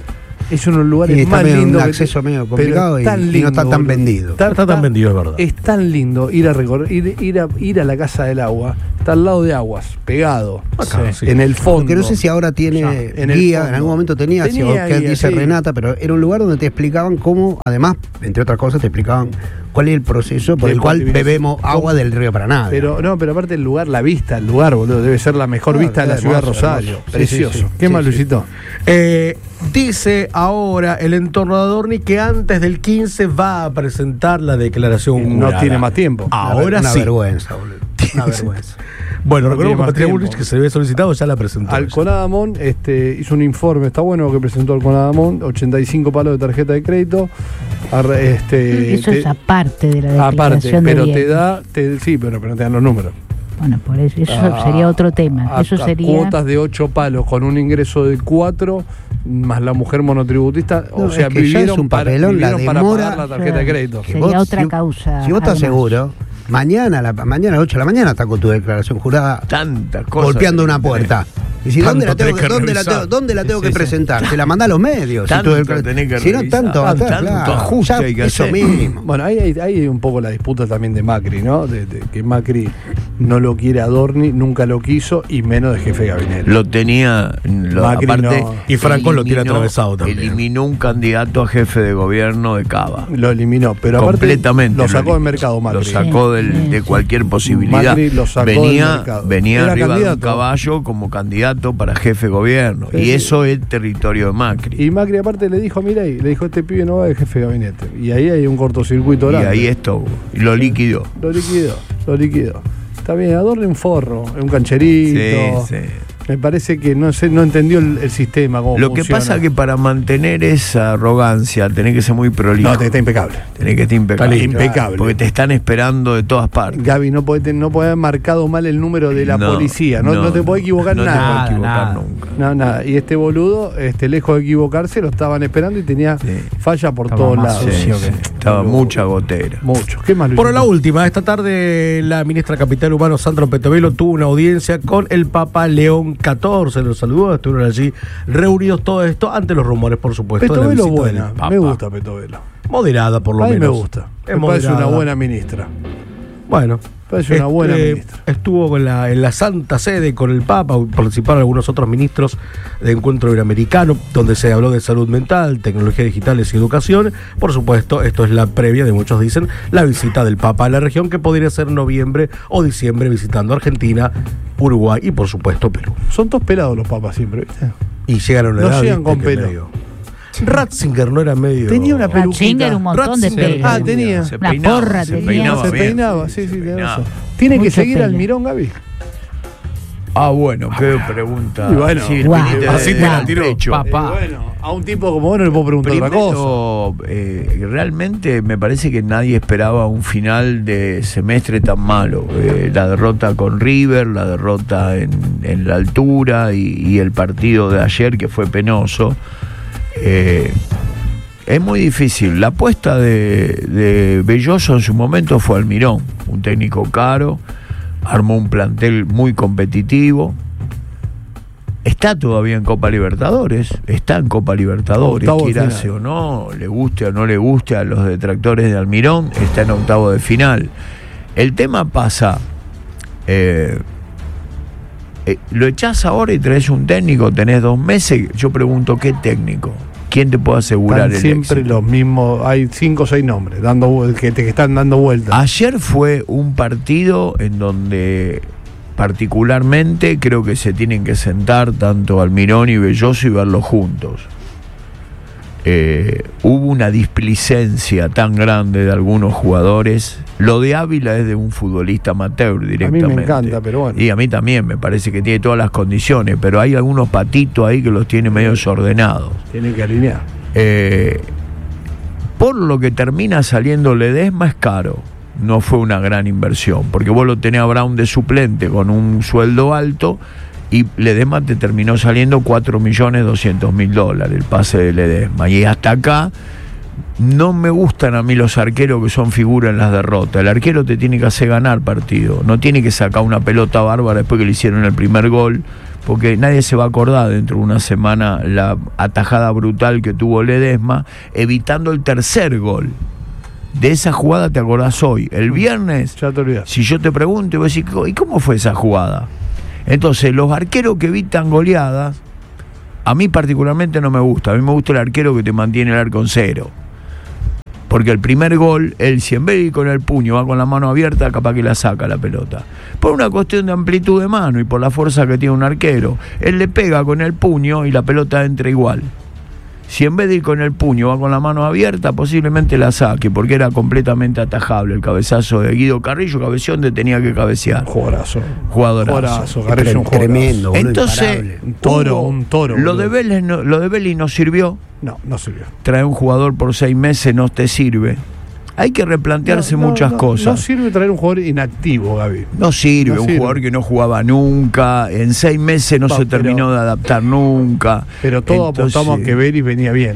Es uno de los lugares Y está más medio un lindos. que- acceso medio pero complicado es y- tan y no lindo, está tan boludo. vendido. Está- está tan vendido, es verdad. Es tan lindo ir a recorrer, ir, ir a, ir a la Casa del Agua. Está al lado de Aguas, pegado. Acá, sí. En el fondo. Porque no sé si ahora tiene Ya, en el guía, fondo. en algún momento tenía, si Tenía que guía, dice sí. Renata, pero era un lugar donde te explicaban cómo, además, entre otras cosas, te explicaban cuál es el proceso por De el cual cultivación. bebemos agua del río Paraná. Pero no, pero aparte el lugar, la vista, el lugar, boludo, debe ser la mejor Claro, vista de la hermoso, ciudad de Rosario. hermoso. Sí, Precioso. sí, sí. ¿Qué Sí, más, sí. Luisito? Eh, dice ahora el entorno de Adorni que antes del quince va a presentar la declaración No jurada. tiene más tiempo. Ahora una sí. vergüenza, boludo. Una vergüenza. Bueno, No recordemos tiene que más Patricia tiempo. Bullrich, que se le había solicitado, ya la presentó. Alconada Mon este, hizo un informe, está bueno lo que presentó Alconada Mon, ochenta y cinco palos de tarjeta de crédito. Ar- Este, Eso te- es aparte de la aparte, declaración de pero te bienes. da, te- sí, pero, pero no te dan los números. Bueno, por eso, eso A- sería otro tema. a- Eso a sería. cuotas de ocho palos con un ingreso de cuatro más la mujer monotributista, No, o sea, es que ya vivieron es un para, papelón la vivieron para demora. pagar la tarjeta de crédito. Que Sería vos- otra si- causa. Si vos estás además. seguro, mañana, a la, mañana a las ocho de la mañana está con tu declaración jurada Tantas cosas. golpeando una tenés. puerta. Y si, Tanto ¿dónde la tengo, tenés que, que dónde la revisar. tengo, dónde la tengo Sí, que sí. presentar? Te la mandá a los medios. Tanto si, tu declara- tenés que si no, revisar. tanto, Tanto está claro. ajuste Ya, hay que eso hacer. mismo. Bueno, ahí hay, hay un poco la disputa también de Macri, ¿no? De, de que Macri no lo quiere a Adorni, nunca lo quiso y menos de jefe de gabinete. Lo tenía, lo- Macri aparte. no. Y Franco lo tiene eliminó- atravesado también. Eliminó un candidato a jefe de gobierno de Cava. Lo eliminó, pero aparte Completamente. lo sacó eliminó. del mercado Macri. Lo sacó del- Sí, de sí. cualquier posibilidad. Macri lo sacó del venía mercado. venía Era arriba de un candidato. caballo como candidato para jefe de gobierno. Sí, y sí. eso es territorio de Macri. Y Macri aparte le dijo, mira ahí, le dijo, este pibe no va de jefe de gabinete. Y ahí hay un cortocircuito Y grande. ahí estuvo. Y lo liquidó. Lo liquidó, lo liquidó. Está bien, Adorni un forro, un cancherito. Sí, sí. Me parece que no sé, no entendió el, el sistema, cómo Lo que funciona. pasa es que para mantener esa arrogancia tenés que ser muy prolijo. No, te- está impecable. Tenés que estar impecable. Está impecable. Porque te están esperando de todas partes. Gaby, no puede, no puede haber marcado mal el número de la No, policía. No, no, te puede equivocar no te nada. puedes equivocar Nada. nunca. No, nada. Y este boludo, este, lejos de equivocarse, lo estaban esperando y tenía Sí. falla por Estaba todos más lados. sucio Sí, que- sí. Estaba mucha gotera. Mucho. ¿Qué más, Por Luisito? la última, esta tarde la ministra Capital Humano Sandra Petovelo tuvo una audiencia con el Papa León catorce. Los saludó, estuvieron allí reunidos, todo esto ante los rumores, por supuesto. de la Petovelo visita buena. del Papa. Me gusta Moderada Moderada, por lo A mí me menos. gusta. Es Me parece una moderada. buena ministra. Bueno. Parece una buena Este, ministra. Estuvo con la, en la Santa Sede con el Papa, participaron algunos otros ministros de Encuentro Iberoamericano, donde se habló de salud mental, tecnologías digitales y educación. Por supuesto, esto es la previa de, muchos dicen, la visita del Papa a la región, que podría ser noviembre o diciembre, visitando Argentina, Uruguay y, por supuesto, Perú. Son todos pelados los papas siempre, ¿viste? Y llegaron a No la edad, llegan viste, con que pelo. medio- Ratzinger no era medio... Tenía una peluquita. Ratzinger, un montón de Ratzinger. pelo. Ah, tenía. Se Una peinaba, porra se tenía. peinaba Se bien. peinaba, sí, sí, Se tenés peinaba. razón. ¿Tiene que Mucho seguir al pelo. Mirón, Gaby? Ah, bueno, qué pregunta. Y bueno, sí, guau. viniste Así de- te la de tiró, pecho. papá. Eh, bueno, a un tipo como vos no le puedo preguntar otra cosa. Primero, eh, realmente me parece que nadie esperaba un final de semestre tan malo. Eh, la derrota con River, la derrota en, en la altura y, y el partido de ayer que fue penoso. Eh, es muy difícil. La apuesta de, de Belloso en su momento fue Almirón, un técnico caro, armó un plantel muy competitivo. Está todavía en Copa Libertadores, está en Copa Libertadores, Octavo de quiera final. o no, le guste o no le guste a los detractores de Almirón, está en octavo de final. El tema pasa, eh, eh, lo echás ahora y traes un técnico, tenés dos meses, yo pregunto, ¿qué técnico? ¿Quién te puede asegurar Están el siempre éxito? los mismos, hay cinco o seis nombres dando vu- que te que están dando vueltas. Ayer fue un partido en donde particularmente creo que se tienen que sentar tanto Almirón y Belloso y verlos juntos. Eh, hubo una displicencia tan grande de algunos jugadores. Lo de Ávila es de un futbolista amateur directamente. A mí me encanta, pero bueno. Y a mí también, me parece que tiene todas las condiciones, pero hay algunos patitos ahí que los tiene medio desordenados. Tienen que alinear. Eh, por lo que termina saliendo Ledesma es caro. No fue una gran inversión, porque vos lo tenés a Brown de suplente con un sueldo alto y Ledesma te terminó saliendo cuatro millones doscientos mil dólares el pase de Ledesma. Y hasta acá no me gustan a mí los arqueros que son figura en las derrotas. El arquero te tiene que hacer ganar partido, no tiene que sacar una pelota bárbara después que le hicieron el primer gol porque nadie se va a acordar dentro de una semana la atajada brutal que tuvo Ledesma, evitando el tercer gol. De esa jugada te acordás hoy. El viernes, ya te olvidás. Si yo te pregunto, vos decís, ¿y cómo fue esa jugada? Entonces, los arqueros que evitan goleadas, a mí particularmente no me gusta. A mí me gusta el arquero que te mantiene el arco en cero. Porque el primer gol, él si en vez de ir con el puño va con la mano abierta, capaz que la saca la pelota. Por una cuestión de amplitud de mano y por la fuerza que tiene un arquero. Él le pega con el puño y la pelota entra igual. Si en vez de ir con el puño va con la mano abierta, posiblemente la saque, porque era completamente atajable el cabezazo de Guido Carrillo, cabeceón de tenía que cabecear. Jugadorazo. Jugadorazo. Jugadorazo, Carrillo, un tremendo, boludo, Entonces, imparable. un toro, un toro. Lo de Vélez no, lo de Vélez no sirvió. No, no sirvió. Traer un jugador por seis meses no te sirve. Hay que replantearse No, no, muchas no, cosas. No sirve traer un jugador inactivo, Gaby. No sirve, No un sirve. jugador que no jugaba nunca, en seis meses no Pa, se pero- terminó de adaptar nunca. Pero todos Entonces, apostamos a que Beris venía bien.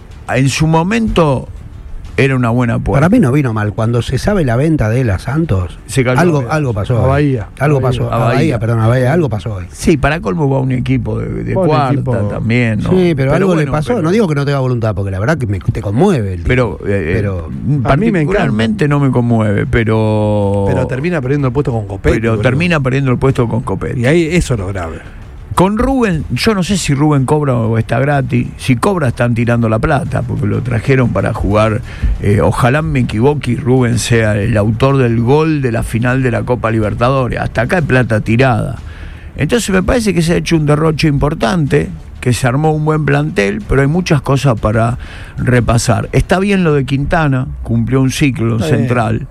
En su momento era una buena apuesta. Para mí no vino mal. Cuando se sabe la venta de él a Santos, Se cayó algo, arriba. algo pasó. A hoy. Bahía. Algo A Bahía. pasó. A A Bahía, Bahía. perdón, a Bahía. Algo pasó hoy. Sí, para colmo va un equipo de, de Va un cuarta equipo- también, ¿no? Sí, pero, algo le bueno, pasó. pero- No digo que no tenga voluntad, porque la verdad que me, te conmueve el tipo. Pero, eh, Pero- A mí me particularmente no me conmueve, pero... Pero termina perdiendo el puesto con Copetti. Pero boludo. termina perdiendo el puesto con Copetti. Y ahí eso es lo grave. Con Rubén, yo no sé si Rubén cobra o está gratis. Si cobra están tirando la plata, porque lo trajeron para jugar. Eh, ojalá me equivoque y Rubén sea el autor del gol de la final de la Copa Libertadores. Hasta acá hay plata tirada. Entonces me parece que se ha hecho un derroche importante, que se armó un buen plantel, pero hay muchas cosas para repasar. Está bien lo de Quintana, cumplió un ciclo en Está bien. Central.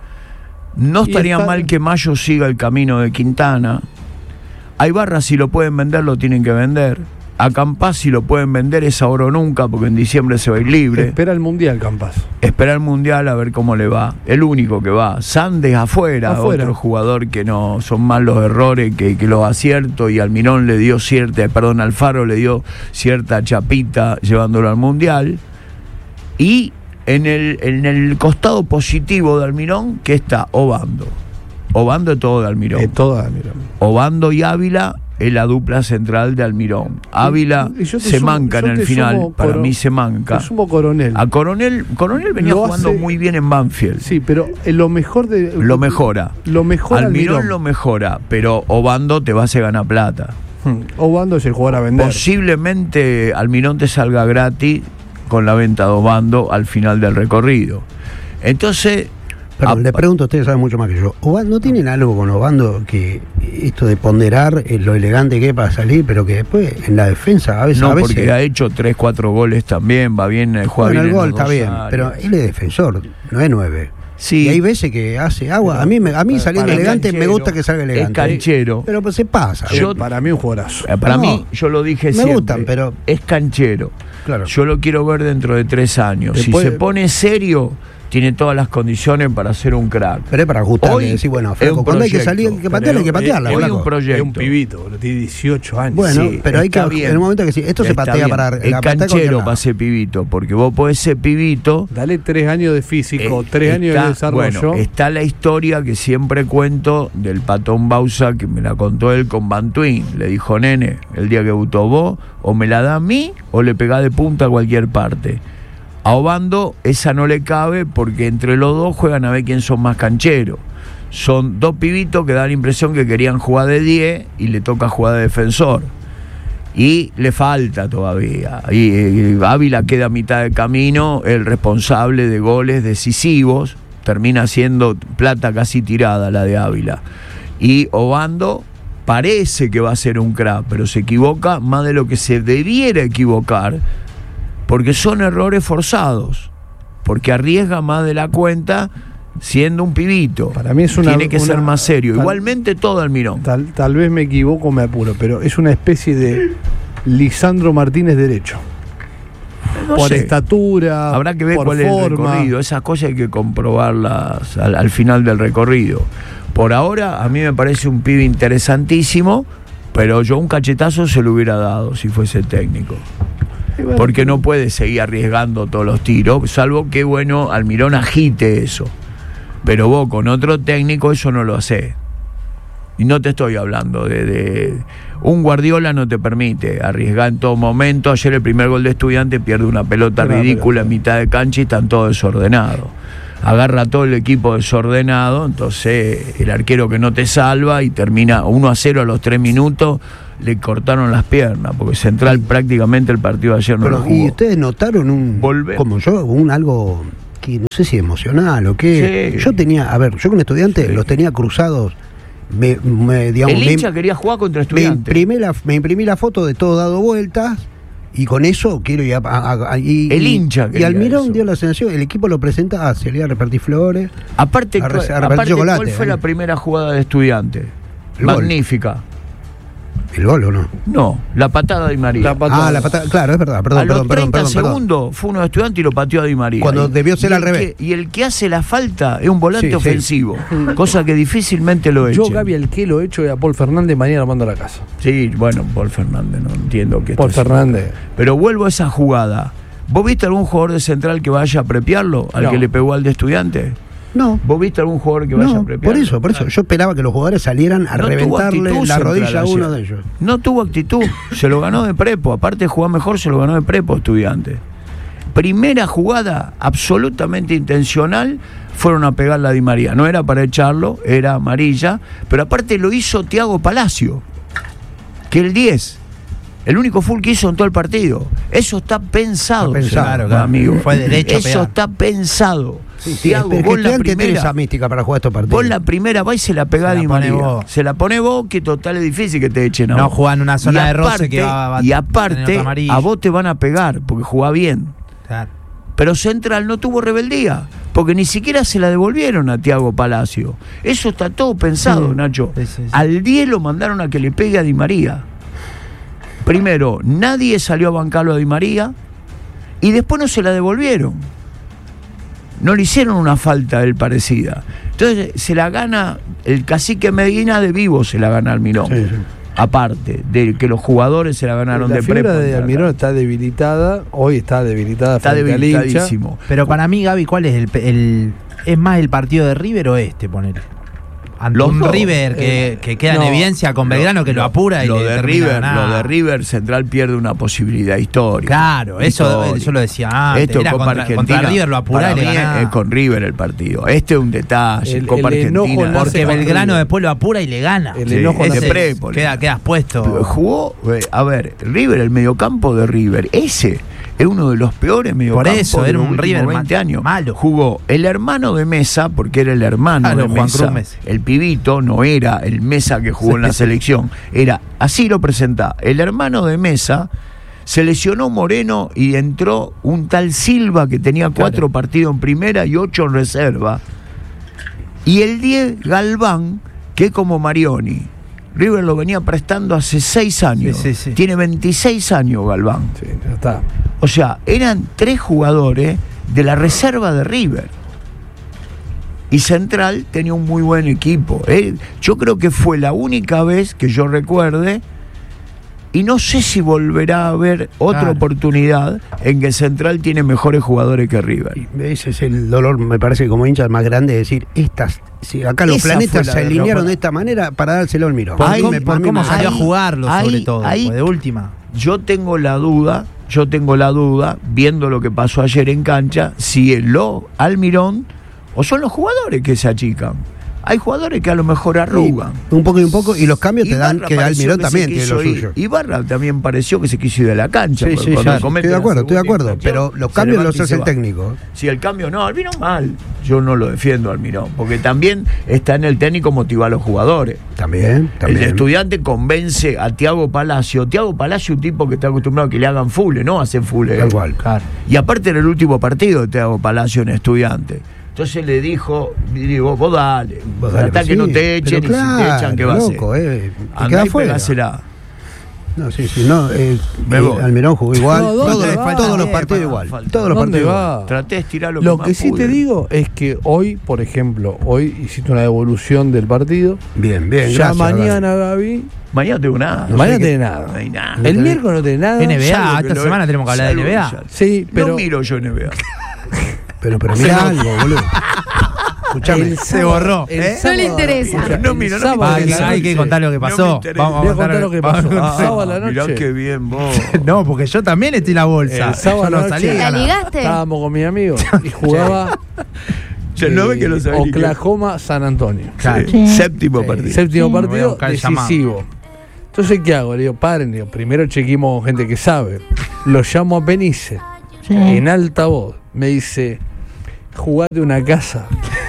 No Y estaría está- mal que Mayo siga el camino de Quintana. Hay barras, si lo pueden vender, lo tienen que vender. A Campas, si lo pueden vender, es ahora o nunca, porque en diciembre se va a ir libre. Espera el Mundial, Campas. Espera el Mundial a ver cómo le va. El único que va. Sandes afuera, Afuera. otro jugador que no son más los errores que, que los aciertos. Y Almirón le dio cierta, perdón, Alfaro le dio cierta chapita llevándolo al Mundial. Y en el, en el costado positivo de Almirón, que está Obando. Obando es todo de Almirón. Eh, toda, mira. Obando y Ávila es la dupla central de Almirón. Ávila Y yo te se sumo- manca en yo el te final, sumo para Coro- mí se manca. Te sumo Coronel. A Coronel, Coronel venía Lo jugando hace- muy bien en Banfield. Sí, pero eh, lo mejor de. Lo mejora. Lo mejor Almirón, Almirón. lo mejora, pero Obando te va a hacer ganar plata. Hmm. Obando es el jugador a vender. Posiblemente Almirón te salga gratis con la venta de Obando al final del recorrido. Entonces, Perdón, a- le pregunto, ustedes saben mucho más que yo. Oban- ¿No tienen algo con Obando que esto de ponderar eh, lo elegante que es para salir, pero que después en la defensa a veces... no, a veces porque ha hecho tres, cuatro goles también, va bien, eh, juega bueno, bien el en gol los está dos bien, áreas. pero él es defensor, no es nueve. Sí. Y hay veces que hace agua. A mí, me- a mí saliendo Para elegante me canchero, gusta que salga elegante. Es canchero. Pero pues se pasa. Yo- Eh, para mí un jugadorazo. Eh, Para No, mí, yo lo dije me siempre. gustan, pero- Es canchero. Claro. Yo lo quiero ver dentro de tres años. Te Si puede- se pone serio, tiene todas las condiciones para ser un crack. Pero es para ajustarle, Hoy decir, bueno, es flaco, un cuando hay que proyecto, salir, hay que patearla, hay que pero patearla, hoy flaco. un proyecto. Es un pibito, boludo, tiene dieciocho años. Bueno, Sí, pero hay que, está bien. en el momento que sí, esto se Está patea bien. para Es la patea cualquier canchero lado. para ser pibito, porque vos podés ser pibito. Dale tres años de físico, eh, tres años está- de desarrollo. Bueno, está la historia que siempre cuento del Patón Bausa, que me la contó él con Bantuín. Le dijo, nene, el día que debutó vos, o me la da a mí, o le pegás de punta a cualquier parte. A Obando esa no le cabe porque entre los dos juegan a ver quién son más cancheros. Son dos pibitos que dan la impresión que querían jugar de diez y le toca jugar de defensor. Y le falta todavía. Y, eh, Ávila queda a mitad de camino, el responsable de goles decisivos. Termina siendo plata casi tirada la de Ávila. Y Obando parece que va a ser un crack, pero se equivoca más de lo que se debiera equivocar, porque son errores forzados, porque arriesga más de la cuenta siendo un pibito. Para mí es una- Tiene que una- ser más serio. tal- Igualmente todo Almirón. Tal, tal vez me equivoco, me apuro, pero es una especie de Lisandro Martínez derecho. No por sé. estatura, Habrá que ver por cuál es el forma. recorrido. Esas cosas hay que comprobarlas al, al final del recorrido. Por ahora, a mí me parece un pibe interesantísimo, pero yo un cachetazo se lo hubiera dado si fuese técnico. Y bueno, Porque no puede seguir arriesgando todos los tiros, salvo que, bueno, Almirón agite eso. Pero vos con otro técnico eso no lo hace. Y no te estoy hablando de, de... Un Guardiola no te permite arriesgar en todo momento. Ayer el primer gol de Estudiantes pierde una pelota Una ridícula pelota. en mitad de cancha y están todos desordenados. Agarra todo el equipo desordenado, entonces el arquero que no te salva y termina uno a cero a los tres minutos, le cortaron las piernas, porque Central prácticamente el partido de ayer no Pero, lo jugó. y ustedes notaron un, Volver. como yo, un algo que no sé si emocional o qué. Sí. Yo tenía, a ver, yo con Estudiantes Sí. los tenía cruzados. Me, me, digamos, El me- hincha quería jugar contra me Estudiantes. imprimí, la, me imprimí la foto de todo dado vueltas y con eso quiero ir a, a- a- y, El y- hincha y quería Almirón eso. dio la sensación, el equipo lo presenta, se le iba a repartir flores. Aparte, A re- a repartir aparte chocolate, ¿cuál fue ¿eh? la primera jugada de Estudiantes? El gol. Magnífica. ¿El gol o no? No, la patada de Di María. La patada. Ah, la patada, claro, es verdad, perdón, a los perdón, perdón, treinta perdón, perdón. segundos fue uno de Estudiantes y lo pateó a Di María. Cuando Y- debió ser y al el revés. que- y el que hace la falta es un volante Sí, sí. ofensivo, cosa que difícilmente lo echen. Yo, Gaby, el que lo he hecho y a Paul Fernández mañana lo mando a la casa. Sí, bueno, Paul Fernández, no entiendo que Paul Fernández. Pero vuelvo a esa jugada. ¿Vos viste algún jugador de Central que vaya a prepiarlo? Al No. que le pegó al de Estudiantes. No, ¿Vos viste algún jugador que vaya a no, prepiarlo? por eso, por eso. Yo esperaba que los jugadores salieran a No tuvo reventarle actitud la Central rodilla a uno ayer. de ellos. No tuvo actitud, se lo ganó de prepo. Aparte de jugar mejor, se lo ganó de prepo Estudiantes. Primera jugada absolutamente intencional, fueron a pegarla a Di María. No era para echarlo, era amarilla, pero aparte lo hizo Thiago Palacio, que el diez, el único full que hizo en todo el partido. Eso está pensado, Está pensado, señor, claro. amigo. Fue derecho a Eso pegar. está pensado. Sí, sí, Thiago, es que vos la Estudiantes tiene primera, esa mística para jugar estos partidos. vos la primera va y se la pegá a Se la Di pone María. vos. Se la pone vos, que total es difícil que te echen a No vos. jugá en una zona Y de roce aparte- que va a Y tener aparte, otro amarillo. a vos te van a pegar, porque jugá bien. Claro. Pero Central no tuvo rebeldía, porque ni siquiera se la devolvieron a Thiago Palacio. Eso está todo pensado, Mm. Nacho. Sí, sí, sí. Al diez lo mandaron a que le pegue a Di María. Primero, nadie salió a bancarlo a Di María, y después no se la devolvieron. No le hicieron una falta él parecida. Entonces se la gana el cacique Medina de vivo, se la gana Almirón. Sí, sí. Aparte de que los jugadores se la ganaron La de figura prepo. de Almirón está debilitada, hoy está debilitada Está frente al hincha. debilitadísimo. Pero para mí, Gaby, ¿cuál es el, pe- el es más el partido de River o este, ponele? Ante Los un dos. River que, Eh, que queda no, en evidencia con Belgrano, que lo apura y lo le de termina River, ganando. lo de River Central pierde una posibilidad histórica. Claro, eso Histórica. yo lo decía antes. Esto era Copa contra, Argentina, contra River lo apura para y le mí ganaba. es con River el partido. Este es un detalle. El- Copa el enojo Argentina. nace Porque con Belgrano River. después lo apura y le gana. El Sí, enojo es de nace- Prépoli. Queda, quedas puesto. Jugó, eh, a ver, River, el mediocampo de River, ese es uno de los peores mediocampos eso, de era los un últimos River ma- veinte años. malo. Jugó el hermano de Mesa, porque era el hermano Claro, de Juan Mesa. Cruz Mesa. El pibito no era el Mesa que jugó en la selección, era, así lo presenta, el hermano de Mesa. Se lesionó Moreno y entró un tal Silva que tenía cuatro partidos en primera y ocho en reserva. Y el diez, Galván, que es como Marioni. River lo venía prestando hace seis años. Sí, sí, sí. Tiene veintiséis años Galván. Sí, ya está. O sea, eran tres jugadores de la reserva de River. Y Central tenía un muy buen equipo. Eh, Yo creo que fue la única vez que yo recuerde, y no sé si volverá a haber otra Claro. oportunidad en que Central tiene mejores jugadores que River. Y ese es el dolor, me parece, como hincha más grande, de decir, estas, si acá los Esa planetas fue la se alinearon derrota. de esta manera para dárselo al Almirón. Por, Ahí cómo, me- por a mí cómo me- salió ahí- a jugarlo, ahí- sobre todo. ahí- pues de última. Yo tengo la duda, yo tengo la duda, viendo lo que pasó ayer en cancha, si es lo Almirón o son los jugadores que se achican. Hay jugadores que a lo mejor arrugan. Y un poco y un poco, y los cambios te dan Ibarra que pareció Almirón que también se tiene quiso lo ir. suyo. Ibarra también pareció que se quiso ir de la cancha. Sí, porque sí, cuando ya, comete estoy de la acuerdo, estoy de segunda acuerdo, infracción, pero los se cambios levanta los y hace se el va. técnico. Si el cambio no, Almirón mal. Yo no lo defiendo a Almirón, porque también está en el técnico motivar a los jugadores. También, El también. estudiante convence a Thiago Palacio. Thiago Palacio, un tipo que está acostumbrado a que le hagan full, no hacen full. Tal cual. Claro. Y aparte era el último partido de Thiago Palacio en Estudiante. Entonces le dijo, y digo, vos dale, Vos dale, tratá pues que no sí, te echen, pero y si te claro, echan, ¿qué va a hacer? loco, eh, te Andá queda y fuera. pegásela. No, sí, sí, no. Eh, Me eh, voy. Almirón jugó igual. No, ¿dónde todos, va? todos los Eh, partidos pa- igual. falta. Todos los ¿Dónde partidos va? igual. Traté de estirar lo, Lo que, que más sí pude. te digo es que hoy, por ejemplo, hoy hiciste una devolución del partido. Bien, bien, Ya gracias, mañana, Gaby, Mañana tengo nada. No mañana sé tiene qué- nada. No hay nada. El tenés- miércoles no tiene nada. N B A, Salvo que esta lo- semana tenemos que hablar de salvo N B A. que ya- Sí, pero No miro yo N B A. Pero, pero mira algo, boludo. Escuchame. Se borró. El ¿eh? No le interesa. escucha, No, el mira, no sábado me a la Hay que- hay que noche- contar lo que No me pasó. interesa. Vamos a Voy a contar contar lo que pasó. El sábado a la Mirá noche. qué bien vos. No, porque yo también estoy en la bolsa. El sábado Yo a no la salí noche. ¿La ganando. ligaste? Estábamos con mi amigo y jugaba Ya no ve que lo sabés ni qué. Oklahoma San Antonio. Claro. Sí. Sí. Séptimo partido. Séptimo Sí. Voy a partido buscar el llamado. decisivo. Entonces, ¿qué hago? Le digo, paren, digo, primero chequimos gente que sabe. Lo llamo a Penice, Sí. en alta voz. Me dice, jugate una casa.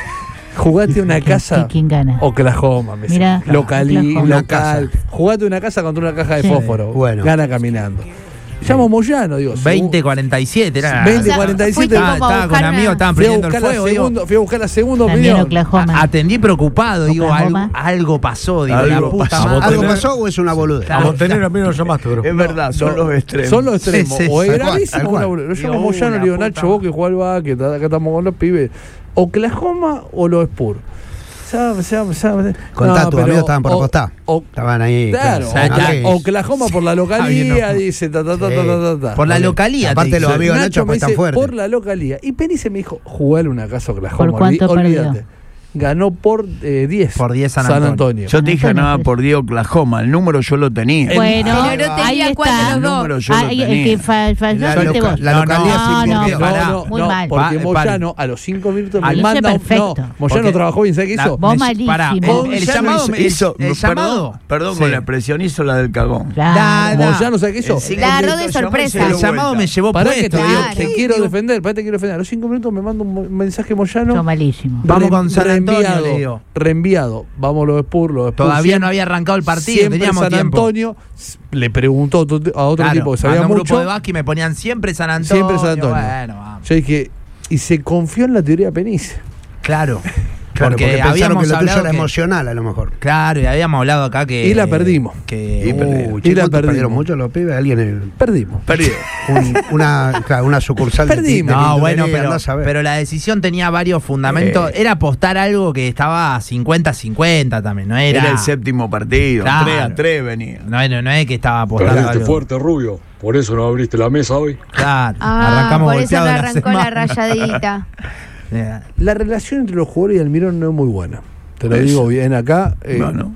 Jugate una casa. ¿Quién gana? Oklahoma, me Mirá, dice. Localí, Oklahoma. local. Jugate una casa contra una caja de Sí. fósforo. Bueno. Gana caminando. Llamo a Moyano, digo. veinte cuarenta y siete era. veinte O sea, cuarenta y siete. fuiste Estaba, como a estaba con buscar amigos, una- estaban Fui a, prendiendo el buscar la fuego. digo, segundo, fui a buscar la segunda También opinión. Oklahoma. a- atendí preocupado, digo, algo, Oklahoma. algo pasó, digo, Algo la puta pasó. madre. ¿Algo tener- pasó o es una boludez? Claro. A Montenegro a mí no lo llamaste, bro. Es verdad, son No, los extremos. Son los extremos. Sí, sí, o es tal cual, gravísimo tal o cual. una boludez. Lo llamo a Digo, Moyano y le la digo, puta Nacho, vos que jugás al básquet, acá estamos con los pibes. ¿Oklahoma o los Spurs? Sabe, sabe, sabe. Contá, No, tus pero amigos estaban por o- apostar. o- Estaban ahí. Claro, claro. Okla- Sí. Oklahoma por la localía, Bien, no. dice, ta, ta, ta, Sí. ta, ta, ta. Por la Vale. localía. Aparte te los dice. amigos de Nacho Nacho me pues dice, están fuertes. por la localía. Y Penice me dijo, jugale una casa a Oklahoma. ¿Por cuánto olvi- perdió? olvídate. Ganó por eh, diez. Por diez San Antonio. Yo te dije Antonio, nada pues. por Diego Oklahoma. El número yo lo tenía. Bueno, Pero no ahí tenía cuál de está. los El dos. número yo Ah, lo el tenía. que fa- falló La fuiste loca- vos. la No, localidad no, sin no, puntear. No, pará, no, muy no, mal. porque Pa- eh, Moyano a los cinco minutos Ahí me hice manda un, perfecto. no, Moyano Porque- trabajó bien, ¿sabes qué La- hizo? Vos me- malísimo. pará, el, el Moyano llamado hizo, me hizo- el perdón, llamado. perdón, Sí. con la presión hizo la del cagón. Claro. Da, da. Moyano, ¿sabes qué hizo? El cinco La agarró minutos de llamó y sorpresa. se dio El llamado vuelta. me llevó Pará que puesto. te, digo, Claro. te quiero defender, pará, te quiero defender. A los cinco minutos me manda un mensaje Moyano. Yo malísimo. Vamos con San Antonio, reenviado, le digo. reenviado. Vamos los Spurs, los Spurs. Todavía siempre- no había arrancado el partido, siempre teníamos San tiempo. Antonio s- le preguntó a otro, a otro Claro, tipo que sabía mandé un mucho. grupo de básquet y me ponían siempre San Antonio. Siempre San Antonio. Bueno, vamos. Yo dije, y se confió en la teoría de Penice. Claro. Claro, porque, pensaron que habíamos lo tuyo hablado era que- emocional a lo mejor. Claro, y habíamos hablado acá que. Y la perdimos. Que, Y uh, perdieron. Uy, Y la chicos, perdimos. perdieron mucho los pibes. Alguien en- Perdimos. Perdió. un- una, claro, una sucursal de Perdimos. de No, bueno, tintorería, pero, andás a ver. pero la decisión tenía varios fundamentos. Eh. Era apostar algo que estaba cincuenta cincuenta también, no era. Era el séptimo partido. Claro. tres a tres venía. No, no, no es que estaba apostando Perdiste algo. fuerte, Rubio. Por eso no abriste la mesa hoy. Claro, Ah, arrancamos por eso no golpeados la arrancó la, semana. rayadita. Eh, La relación entre los jugadores y Almirón no es muy buena. Te lo Eso. digo bien acá. eh, No, no.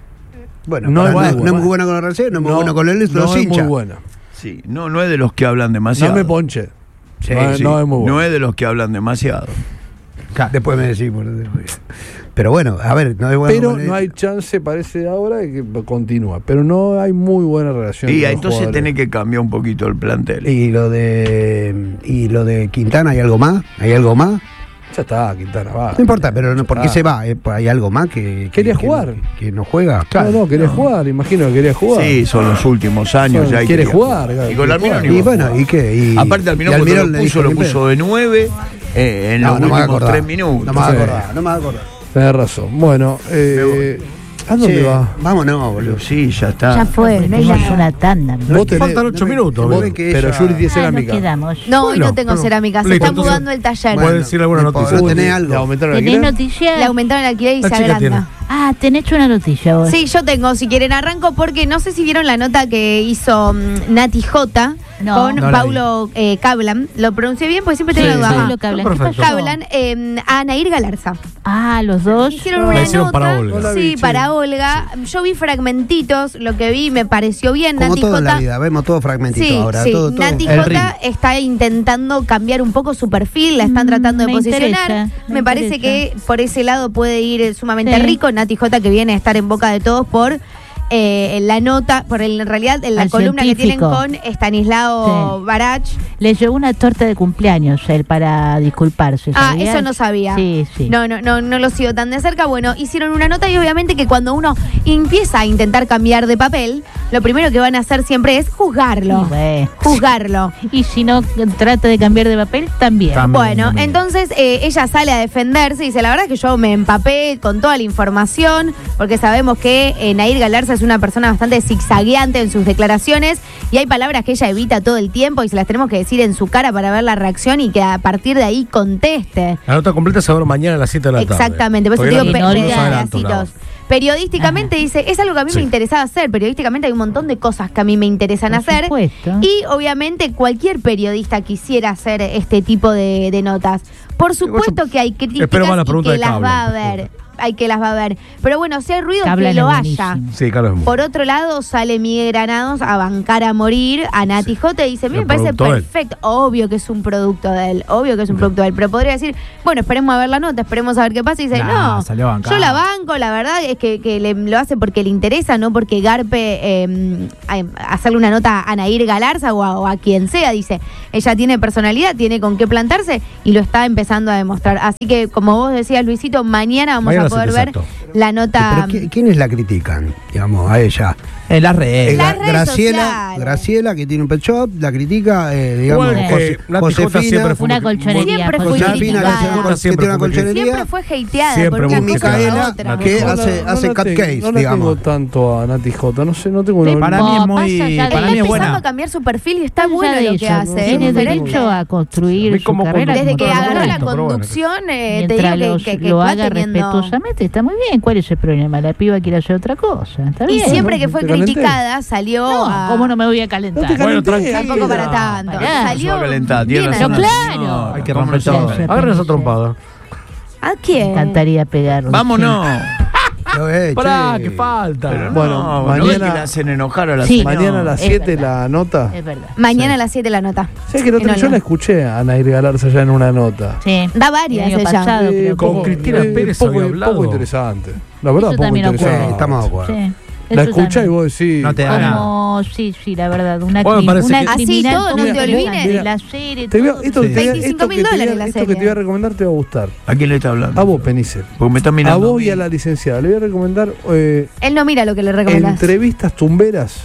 Bueno, no para- es no, muy no es buena. muy buena con la relación, no es muy no- buena con el, los no es hinchas. muy buena. Sí, no, no es de los que hablan demasiado. No me ponche. Sí, no, es- Sí, no es muy buena. no es de los que hablan demasiado. Después me decís. por- Pero bueno, a ver, no es bueno. Pero con el- no hay chance, parece ahora, de que continúa. Pero no hay muy buena relación. Y entre los entonces jugadores. tiene que cambiar un poquito el plantel. Y lo de y lo de Quintana, ¿hay algo más? ¿Hay algo más? Ya está, Quintana, va. No importa, pero no, ¿por qué Ah. se va? Eh, ¿Hay algo más que, que- Quería que- jugar. Que, que no juega? No, no, quería jugar, imagino que quería jugar. Sí, son los últimos años. Son- ya hay quiere que- jugar, claro, Y con quiere Almirón jugar. ni Y vos bueno, jugás. ¿y qué? Y, Aparte, Almirón y cuando Almirón lo le puso, dijo lo ni puso pedo. de nueve eh, en No, los no me voy a últimos acordar. tres minutos. No me voy a Sí. acordar, no me voy a acordar. Tenés razón. Bueno, eh, ¿a dónde Che, va? Vámonos, boludo. Pero sí, ya está. Ya fue, no hay Tenemos nada. una tanda. Vos tenés- Faltan ocho no me- minutos. no bro. me- que Pero ella- Yuri tiene Ah, nos cerámica. quedamos. No, hoy Bueno, no tengo bueno. cerámica. Se Listo, está entonces- mudando el taller. Puede decir alguna no importa, noticia. no tenés ¿Le algo. aumentaron el ¿Tenés alquiler? noticias? Le aumentaron el alquiler y La se chica agranda. Ah, tenés una noticia vos. Sí, yo tengo, si quieren arranco, porque no sé si vieron la nota que hizo mm, Nati J No. con No la Paulo eh, Cablan. Lo pronuncié bien porque siempre tengo Sí, dudas. sí. Ah, Lo que hablan. ¿Qué Perfecto. pasó? Cablan eh, a Nair Galarza. Ah, los dos. Hicieron La una hicieron nota. para Olga. No la vi, Sí, che. para Olga. Yo vi fragmentitos, lo que vi me pareció bien. Como Nati todo en la J. vida, vemos todo fragmentito Sí, ahora. sí. Todo, todo. Nati El J está intentando cambiar un poco su perfil, la están Mm, tratando de me posicionar. interesa, me me parece interesa. que por ese lado puede ir sumamente Sí. rico. Nati J, que viene a estar en boca de todos por eh, la nota, por el, en realidad en la Al columna que tienen científico. con Estanislao Sí. Barach. Le llevó una torta de cumpleaños él para disculparse. Ah, ¿sabías? eso no sabía. Sí, sí. No, no, no, no lo sigo tan de cerca. Bueno, hicieron una nota y obviamente que cuando uno empieza a intentar cambiar de papel, lo primero que van a hacer siempre es juzgarlo. Y bueno. Juzgarlo. Y si no trata de cambiar de papel, también. También. Bueno, también. entonces eh, ella sale a defenderse y dice, la verdad es que yo me empapé con toda la información, porque sabemos que eh, Nair Galarza es una persona bastante zigzagueante en sus declaraciones y hay palabras que ella evita todo el tiempo y se las tenemos que decir en su cara para ver la reacción y que a partir de ahí conteste. La nota completa se va a ver mañana a las siete de la tarde. Exactamente, por eso te Todavía digo no- pe- no los adelanto, pedacitos. nada. Periodísticamente dice, es algo que a mí Sí. me interesaba hacer, periodísticamente hay un montón de cosas que a mí me interesan Por hacer. supuesto. Y obviamente cualquier periodista quisiera hacer este tipo de, de notas. Por supuesto que hay críticas Espero más la y pregunta que de las Cable. va a haber. Hay que las va a ver. Pero bueno, si hay ruido, Cablan que lo es haya. buenísimo. Sí, Carlos es muy- Por otro lado, sale Miguel Granados a bancar a morir a Nati J y dice, a mí El me parece producto de él. perfecto. Obvio que es un producto de él, obvio que es un producto de él. Pero podría decir, bueno, esperemos a ver la nota, esperemos a ver qué pasa. Y dice, Nah, no, salió a bancar. yo la banco, la verdad es que, que le- lo hace porque le interesa, no porque garpe eh, a- hacerle una nota a Anaír Galarza o a, o a quien sea. Dice, ella tiene personalidad, tiene con qué plantarse y lo está empezando a demostrar. Así que, como vos decías, Luisito, mañana vamos Mañana a poder sí, ver exacto. la nota. Pero ¿qui- ¿quiénes la critican? Digamos, a ella. En las redes. Eh, Las Gra- redes Graciela, sociales. Graciela, que tiene un pet shop, la critica, eh, digamos, Igual que Jose- Nati Jota Josefina. siempre fue Una muy- colchonería. Siempre fue Josefina. Josefina, que criticada. tiene una col- que Siempre tiene una fue colchonería. Siempre fue hateada Siempre por una muy Y cosa o Micaela, la otra. que No hace, la- hace no la cupcakes, tengo- no la digamos. tengo tanto a Nati J, no sé, no tengo Sí, una- Para mí es No, muy, más allá de- para Está mí es empezando buena. a cambiar su perfil y está Más allá bueno de lo que eso, hace. tiene es diferente. derecho a construir A mí su como carrera. Desde como que todo el agarró la resto. pero bueno. conducción, eh, te Mientras digo los- que, que, que lo va haga teniendo... respetuosamente, está muy bien. ¿Cuál es el problema? La piba quiere hacer otra cosa. Está Y bien. siempre que fue ¿Te calenté? criticada salió No, a... ¿cómo no me voy a calentar? No te Bueno, calenté, tranquila. Tampoco para tanto. Pará. Se va Salió a calentar, tiene bien razón. Pero ahí. claro. No, Hay que ¿cómo romper no? todo. Agarren esa trompada. ¿A Me quién? encantaría pegarlo. Vámonos. Yo, eh, Pará, che. que falta. Pero Bueno, no, mañana- no es que la hacen enojar a la Sí. señora. Mañana a las es siete verdad. la nota. Es verdad. Mañana a las siete la nota. ¿Sabes que el otro En día yo Olga. la escuché a Anaír Galarza ya en una nota? Sí. Da varias El año ella. pasado, Eh, creo con que- Cristina eh, Pérez poco, había hablado. poco interesante. La verdad, Eso poco también ocurre. interesante. Sí, estamos de acuerdo. Sí. La Eso escuchás y también. vos decís. No te da nada. Como, sí, sí, la verdad, una, Bueno, crim- parece una que- Así criminal todo, no como te la- olvides. de la serie, Te voy a- todo. esto, que te voy a- veinticinco esto mil que te voy a- dólares la esto que te serie. voy a recomendar te va a gustar. ¿A quién le está hablando? A vos, Penicel. Porque me está A mirando. vos y mí. a la licenciada. Le voy a recomendar eh, Él no mira lo que le recomendás. entrevistas tumberas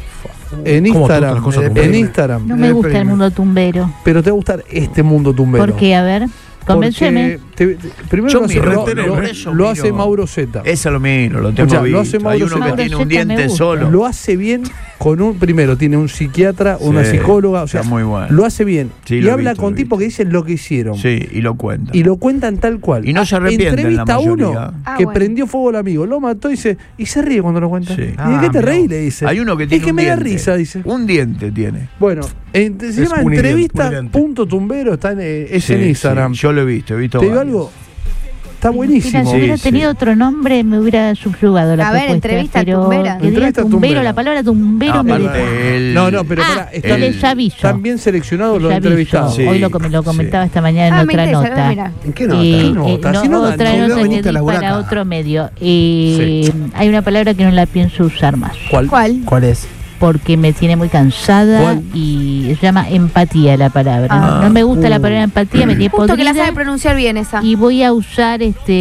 en ¿Cómo te Instagram. gustan las cosas En tumberas? Instagram. No me gusta el mundo tumbero. Pero te va a gustar este mundo tumbero. ¿Por qué? A ver, convénceme. Porque te- te- primero Yo lo hace, miro, lo- pero lo- por eso lo miro. hace Mauro Zeta. Esa lo miro, lo tengo Escuchá, visto. lo hace Hay Mauro uno que Zeta. tiene un Mauro Zeta me diente gusta. solo. Lo hace bien con un. Primero, tiene un psiquiatra, una Sí, psicóloga. O sea, está muy bueno. lo hace bien. Sí, y lo he habla visto, con lo he tipos que visto. dicen lo que hicieron. Sí, y lo cuenta. Y lo cuentan tal cual. Y no se Ah, arrepienten la Entrevista a uno mayoría. Ah, que bueno. prendió fuego al amigo, lo mató y se, y se ríe cuando lo cuenta. Sí. ¿Y de Ah, qué te mirá reí? vos. Le dice. Hay uno que tiene Es que un me da diente. risa, dice. Un diente tiene. Bueno, en- se Es llama un entrevista idiente, un idiente. punto tumbero, está en, eh, es Sí, en Instagram. sí, yo lo he visto, he visto. Te digo varios. algo, está Mira, buenísimo. si hubiera Sí, tenido sí. otro nombre, me hubiera subyugado la A ver, propuesta, entrevista pero tumbera. que diga Entrevista tumbero, tumbera. la palabra tumbero me Aparte, deja. el- No, no, pero Ah, pará, están, el aviso. están bien seleccionados los Ya vi yo. entrevistados. Sí. Hoy lo, com- lo comentaba sí. esta mañana en Ah, me otra interesa, nota. mira. ¿En qué nota? Eh, ¿Qué eh, nota? no, Si no dan- otra no nota que viniste a di laburar para acá. otro medio. Eh, Hay una palabra que no la pienso usar más. ¿Cuál? ¿Cuál? ¿Cuál es? Porque me tiene muy cansada. ¿Cuál? Y se llama empatía la palabra. Ah. No me gusta la Uh. palabra empatía, me tiene Justo que la podrida. sabe pronunciar bien esa. Y voy a usar este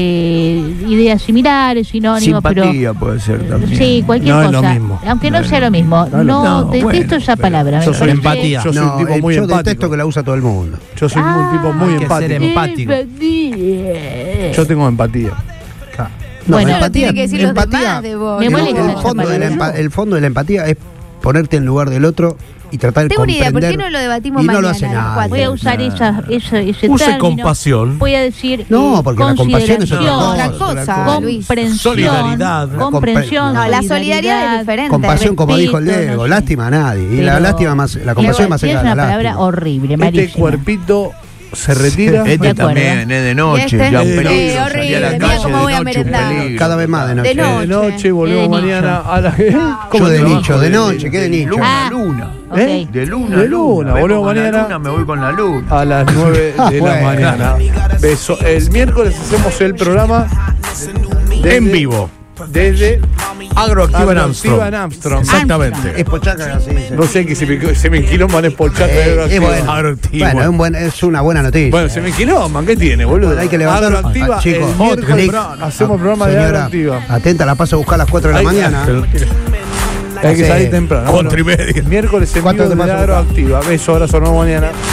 ideas similares, sinónimos, pero Simpatía puede ser también. sí, cualquier No es cosa. lo mismo. Aunque no, No, sea no. lo mismo. No, No, no, detesto bueno, esa pero palabra. me Yo soy, parece- empatía. yo soy No, un tipo eh, muy yo empático. detesto que la usa todo el mundo. Yo soy un tipo muy Hay que ser empático. empático. Empatía. Yo tengo empatía. No, Bueno, Eso lo tiene que decir los demás de vos. Me el, molesta el esa fondo de la palabra. empa- el fondo de la empatía es ponerte en lugar del otro y tratar de Tengo una idea, comprender. ¿por qué no lo debatimos y no mañana? lo hace a las nadie. cuatro? Voy a usar esa, esa, ese Use término. compasión. Voy a decir No, eh, porque la compasión es otra consideración, Otra cosa. cosa, Luis. comprensión, Solidaridad. comprensión, No, la solidaridad es diferente. Compasión, como dijo el respeto, Diego, no sé. lástima a nadie. Y la Pero- lástima más, la compasión es más es allá de una la palabra lástima. horrible, Este malísima. cuerpito se retira. Este De acuerdo. también es de noche, ¿Y este? ya un Eh, peligro. horrible, Salí a la mira calle cómo de voy a noche, un merendar. peligro. Cada vez más de noche. De noche. De noche, volvemos De mañana nicho. a la. Yo de trabajo? nicho, de noche, ¿qué de nicho? Luna, Ah. luna. Ok. ¿Eh? De luna, De luna, Vengo volvemos con la mañana. luna, me voy con la luna. A las nueve de la Bueno. mañana. Beso. El miércoles hacemos el programa desde- En vivo. Desde Agroactiva en Armstrong. en Armstrong. Exactamente. Es pochaca, así dice. No sé que se me, se me enquilomban es por chat. Eh, es bueno. Agroactiva. Bueno, es, un buen- es una buena noticia. Bueno, se me enquilomban, ¿qué tiene, boludo? Bueno, hay que levantar- Agroactiva, Ah, chicos, el miércoles clic. hacemos programa de Señora, Agroactiva. atenta, la paso a buscar a las cuatro de la Hay- mañana. Hay que Sí. salir temprano. Cuatro y media. Miércoles en Cuatro vivo te de paso a buscar. Agroactiva. Beso, abrazo, nos vemos mañana.